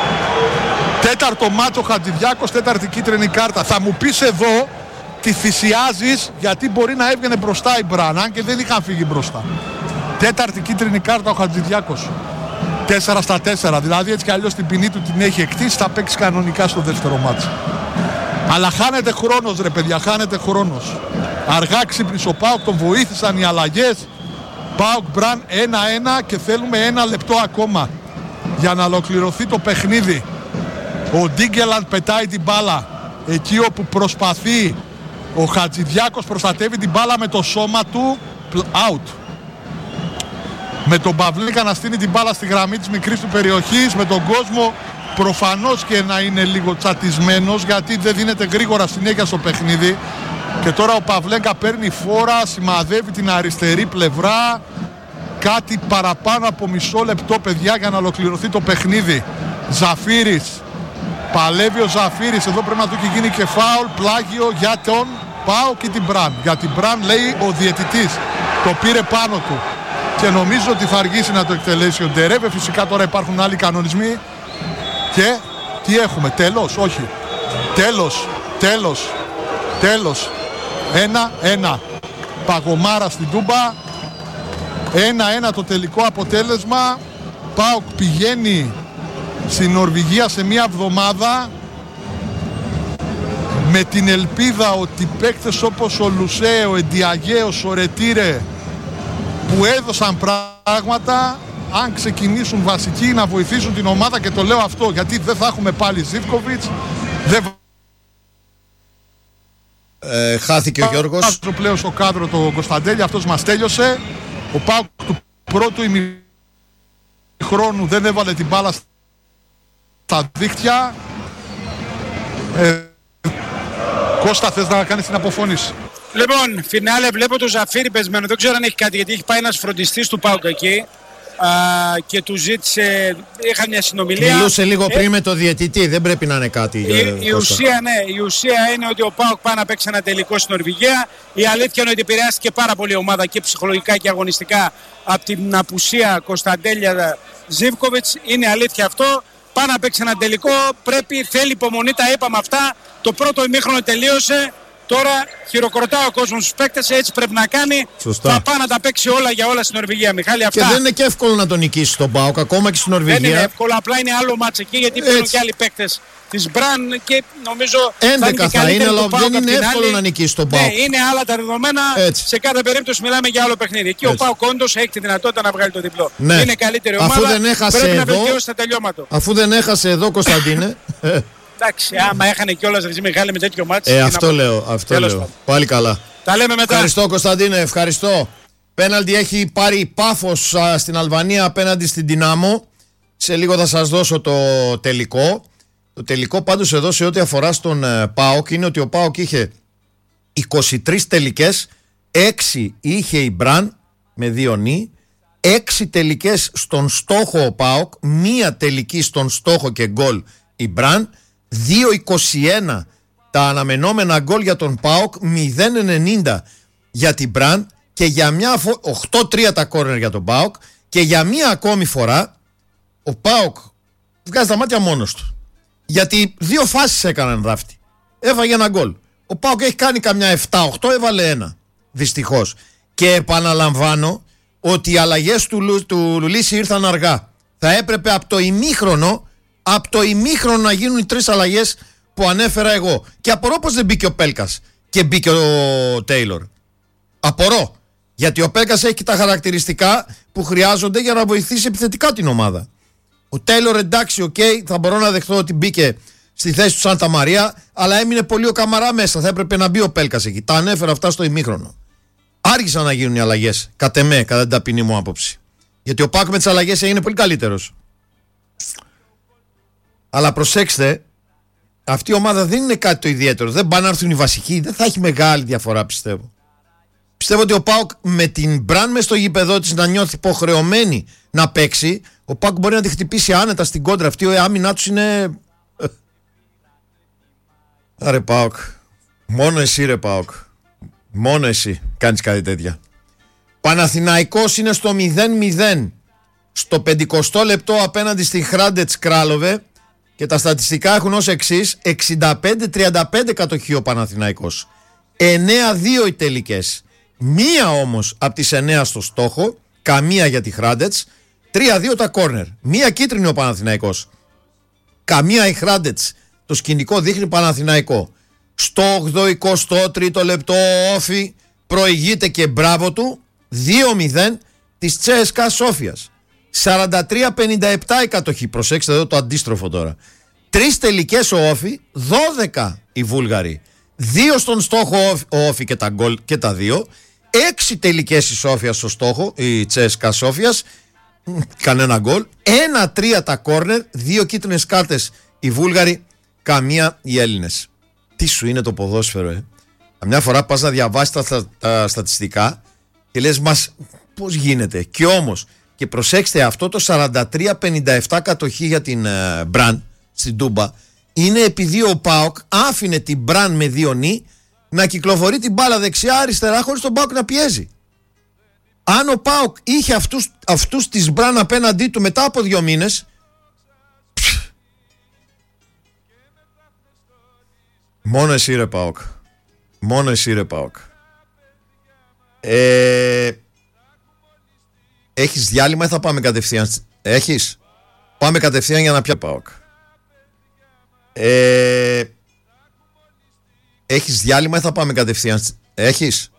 Τέταρτο μάτσο Χατζηδιάκος, τέταρτη κίτρινη κάρτα. Θα μου πεις εδώ τη θυσιάζεις, γιατί μπορεί να έβγαινε μπροστά η Μπραν, αν και δεν είχαν φύγει μπροστά. Τέταρτη κίτρινη κάρτα ο Χατζηδιάκος. τέσσερα στα τέσσερα. Δηλαδή έτσι κι αλλιώς την ποινή του την έχει εκτίσει. Θα παίξει κανονικά στο δεύτερο μάτσο. Αλλά χάνεται χρόνος, ρε παιδιά, χάνεται χρόνος. Αργά ξύπνησε ο ΠΑΟΚ, τον βοήθησαν οι αλλαγές. ΠΑΟΚ Μπραν ένα ένα και θέλουμε ένα λεπτό ακόμα για να ολοκληρωθεί το παιχνίδι. Ο Ντίγκελαντ πετάει την μπάλα εκεί όπου προσπαθεί. Ο Χατζηδιάκος προστατεύει την μπάλα με το σώμα του. Out. Με τον Παυλίκα να στείνει την μπάλα στη γραμμή της μικρής του περιοχής. Με τον κόσμο προφανώς και να είναι λίγο τσατισμένος, γιατί δεν δίνεται γρήγορα συνέχεια στο παιχνίδι. Και τώρα ο Παυλέγκα παίρνει φόρα, σημαδεύει την αριστερή πλευρά. Κάτι παραπάνω από μισό λεπτό, παιδιά, για να ολοκληρωθεί το παιχνίδι. Ζαφύρης. Παλεύει ο Ζαφύρης, εδώ πρέπει να του έχει γίνει και φάουλ, πλάγιο για τον ΠΑΟΚ ή την Μπραν? Για την Μπραν λέει ο διαιτητής, το πήρε πάνω του και νομίζω ότι θα αργήσει να το εκτελέσει ο Ντερέβε. Φυσικά τώρα υπάρχουν άλλοι κανονισμοί και τι έχουμε? Τέλος? Όχι. Τέλος, τέλος, τέλος. Ένα, ένα. Παγωμάρα στην Τούμπα. Ένα, ένα το τελικό αποτέλεσμα. ΠΑΟΚ πηγαίνει στην Νορβηγία σε μια εβδομάδα με την ελπίδα ότι παίκτες όπως ο Λουσέ, ο Εντιαγέος, ο Ρετήρε που έδωσαν πράγματα, αν ξεκινήσουν βασικοί, να βοηθήσουν την ομάδα. Και το λέω αυτό γιατί δεν θα έχουμε πάλι Ζίβκοβιτς. Δεν ε, χάθηκε ο Γιώργος. Βάζω πλέον στο κάδρο το Κωνσταντέλια, αυτός μας τέλειωσε. Ο ΠΑΟΚ του πρώτου ημιχρόνου δεν έβαλε την μπάλα στα δίχτυα. ε, Κώστα, θες να κάνεις την αποφώνηση? Λοιπόν, φινάλε, βλέπω το Ζαφίρι πεσμένο. Δεν ξέρω αν έχει κάτι, γιατί έχει πάει ένας φροντιστής του ΠΑΟΚ εκεί α, και του ζήτησε, είχα μια συνομιλία. Μιλούσε λίγο ε, πριν με το διαιτητή, δεν πρέπει να είναι κάτι. Η, ε, η, ουσία, ναι, η ουσία είναι ότι ο ΠΑΟΚ πάει να παίξει ένα τελικό στην Νορβηγία. Η αλήθεια είναι ότι επηρεάστηκε πάρα πολύ η ομάδα και ψυχολογικά και αγωνιστικά από την απουσία Κωνσταντέλια Ζίβκοβιτς. Είναι αλήθεια αυτό. Πάει να παίξει ένα τελικό. Πρέπει, θέλει υπομονή, τα είπαμε αυτά. Το πρώτο ημίχρονο τελείωσε. Τώρα χειροκροτά ο κόσμος στους παίκτες, έτσι πρέπει να κάνει. Σωστά. Θα πάει να τα παίξει όλα για όλα στην Νορβηγία, Μιχάλη. Αυτά. Και δεν είναι και εύκολο να τον νικήσει τον ΠΑΟΚ, ακόμα και στην Νορβηγία. Δεν είναι εύκολο, απλά είναι άλλο μάτς εκεί, γιατί παίρνουν και άλλοι παίκτες της Μπραν και νομίζω έντεκα θα είναι, αλλά δεν είναι εύκολο άλλη. να νικήσει τον ΠΑΟΚ. Ναι, είναι άλλα τα δεδομένα. Έτσι. Σε κάθε περίπτωση μιλάμε για άλλο παιχνίδι. Εκεί έτσι. Ο ΠΑΟΚ όντως έχει τη δυνατότητα να βγάλει το διπλό. Ναι. Είναι καλύτερη ομάδα. Αφού δεν έχασε πρέπει εδώ, να βελτιώσει τα τελειώματα. Αφού δεν έχασε εδώ, Κωνσταντίνε. Εντάξει, άμα έχανε κιόλας ρεζί Μιχάλη με τέτοιο μάτσο. Ε, αυτό λέω, αυτό λέω. Πάλι καλά. Τα λέμε μετά. Ευχαριστώ, Κωνσταντίνε, ευχαριστώ. Πέναλτι έχει πάρει Πάφος α, στην Αλβανία απέναντι στην Δυνάμο. Σε λίγο θα σας δώσω το τελικό. Το τελικό πάντως εδώ σε ό,τι αφορά στον ε, ΠΑΟΚ είναι ότι ο ΠΑΟΚ είχε είκοσι τρεις τελικές, έξι είχε η Μπραν με δύο νι, έξι τελικές στον στόχο ο ΠΑΟΚ, μία τελική στον στόχο και γκολ η Μπραν, δύο είκοσι ένα τα αναμενόμενα γκολ για τον ΠΑΟΚ, μηδέν ενενήντα για την Μπραν και για μια φο... οκτώ τρία τα κόρνερ για τον ΠΑΟΚ και για μια ακόμη φορά ο ΠΑΟΚ βγάζει τα μάτια μόνος του. Γιατί δύο φάσεις έκαναν δάφτη. Έφαγε ένα γκολ. Ο ΠΑΟΚ έχει κάνει καμιά επτά οκτώ, έβαλε ένα. Δυστυχώς. Και επαναλαμβάνω ότι οι αλλαγές του, Λου... του Λουλίση ήρθαν αργά. Θα έπρεπε από το ημίχρονο από το ημίχρονο να γίνουν οι τρεις αλλαγές που ανέφερα εγώ. Και απορώ πως δεν μπήκε ο Πέλκας και μπήκε ο Τέιλορ. Απορώ. Γιατί ο Πέλκας έχει τα χαρακτηριστικά που χρειάζονται για να βοηθήσει επιθετικά την ομάδα. Ο Τέιλορ εντάξει, οκ, okay, θα μπορώ να δεχθώ ότι μπήκε στη θέση του Σάντα Μαρία, αλλά έμεινε πολύ ο Καμαρά μέσα. Θα έπρεπε να μπει ο Πέλκας εκεί. Τα ανέφερα αυτά στο ημίχρονο. Άργησαν να γίνουν οι αλλαγές, κατ' εμέ, κατά την ταπεινή μου άποψη. Γιατί ο Πάκ με τις αλλαγές έγινε πολύ καλύτερος. Αλλά προσέξτε, αυτή η ομάδα δεν είναι κάτι το ιδιαίτερο. Δεν πάνε να έρθουν οι βασικοί, δεν θα έχει μεγάλη διαφορά, πιστεύω. Πιστεύω ότι ο ΠΑΟΚ με την Μπραν μες στο γήπεδό της να νιώθει υποχρεωμένη να παίξει, ο ΠΑΟΚ μπορεί να τη χτυπήσει άνετα στην κόντρα. Αυτή η άμυνά τους είναι. Άρε ΠΑΟΚ. Μόνο εσύ, ρε ΠΑΟΚ. Μόνο εσύ κάνεις κάτι τέτοια. Παναθηναϊκός είναι στο μηδέν μηδέν στο πενηκοστό λεπτό απέναντι στη Χράντετς Κράλοβε. Και τα στατιστικά έχουν ως εξής: εξήντα πέντε τριάντα πέντε κατοχή ο Παναθηναϊκός, εννέα δύο οι τελικές, μία όμως από τις εννέα στο στόχο, καμία για τη Χράντετς, τρία δύο τα κόρνερ, μία κίτρινη ο Παναθηναϊκός, καμία η Χράντετς. Το σκηνικό δείχνει Παναθηναϊκό. Στο ογδοηκοστό τρίτο λεπτό ο Όφι προηγείται και μπράβο του δύο μηδέν της Τσέσκα Σόφιας. σαράντα τρία πενήντα επτά η κατοχή. Προσέξτε εδώ το αντίστροφο τώρα. Τρεις τελικές ο Όφι, δώδεκα οι Βούλγαροι. Δύο στον στόχο ο Όφι και τα γκολ και τα δύο. Έξι τελικές η Σόφια στο στόχο, η Τσέσκα Σόφιας. Κανένα γκολ. Ένα τρία τα κόρνερ. Δύο κίτρινες κάρτες οι Βούλγαροι, καμία οι Έλληνες. Τι σου είναι το ποδόσφαιρο, ε. Καμιά φορά πας να διαβάσεις τα, τα, τα στατιστικά και λες μας πώς γίνεται. Και όμως, και προσέξτε, αυτό το σαράντα τρία πενήντα επτά κατοχή για την uh, Μπραν στην Τούμπα είναι επειδή ο ΠΑΟΚ άφηνε την Μπραν με δύο νι να κυκλοφορεί την μπάλα δεξιά-αριστερά χωρίς τον ΠΑΟΚ να πιέζει. Αν ο ΠΑΟΚ είχε αυτούς, αυτούς της Μπραν απέναντί του μετά από δύο μήνες, μόνο εσύ ρε ΠΑΟΚ. Μόνο εσύ ρε ΠΑΟΚ. Ε, έχεις διάλειμμα ή θα πάμε κατευθείαν? Έχεις? Πάμε κατευθείαν για να πιάσει ΠΑΟΚ. Ε, έχεις διάλειμμα ή θα πάμε κατευθείαν? Έχεις?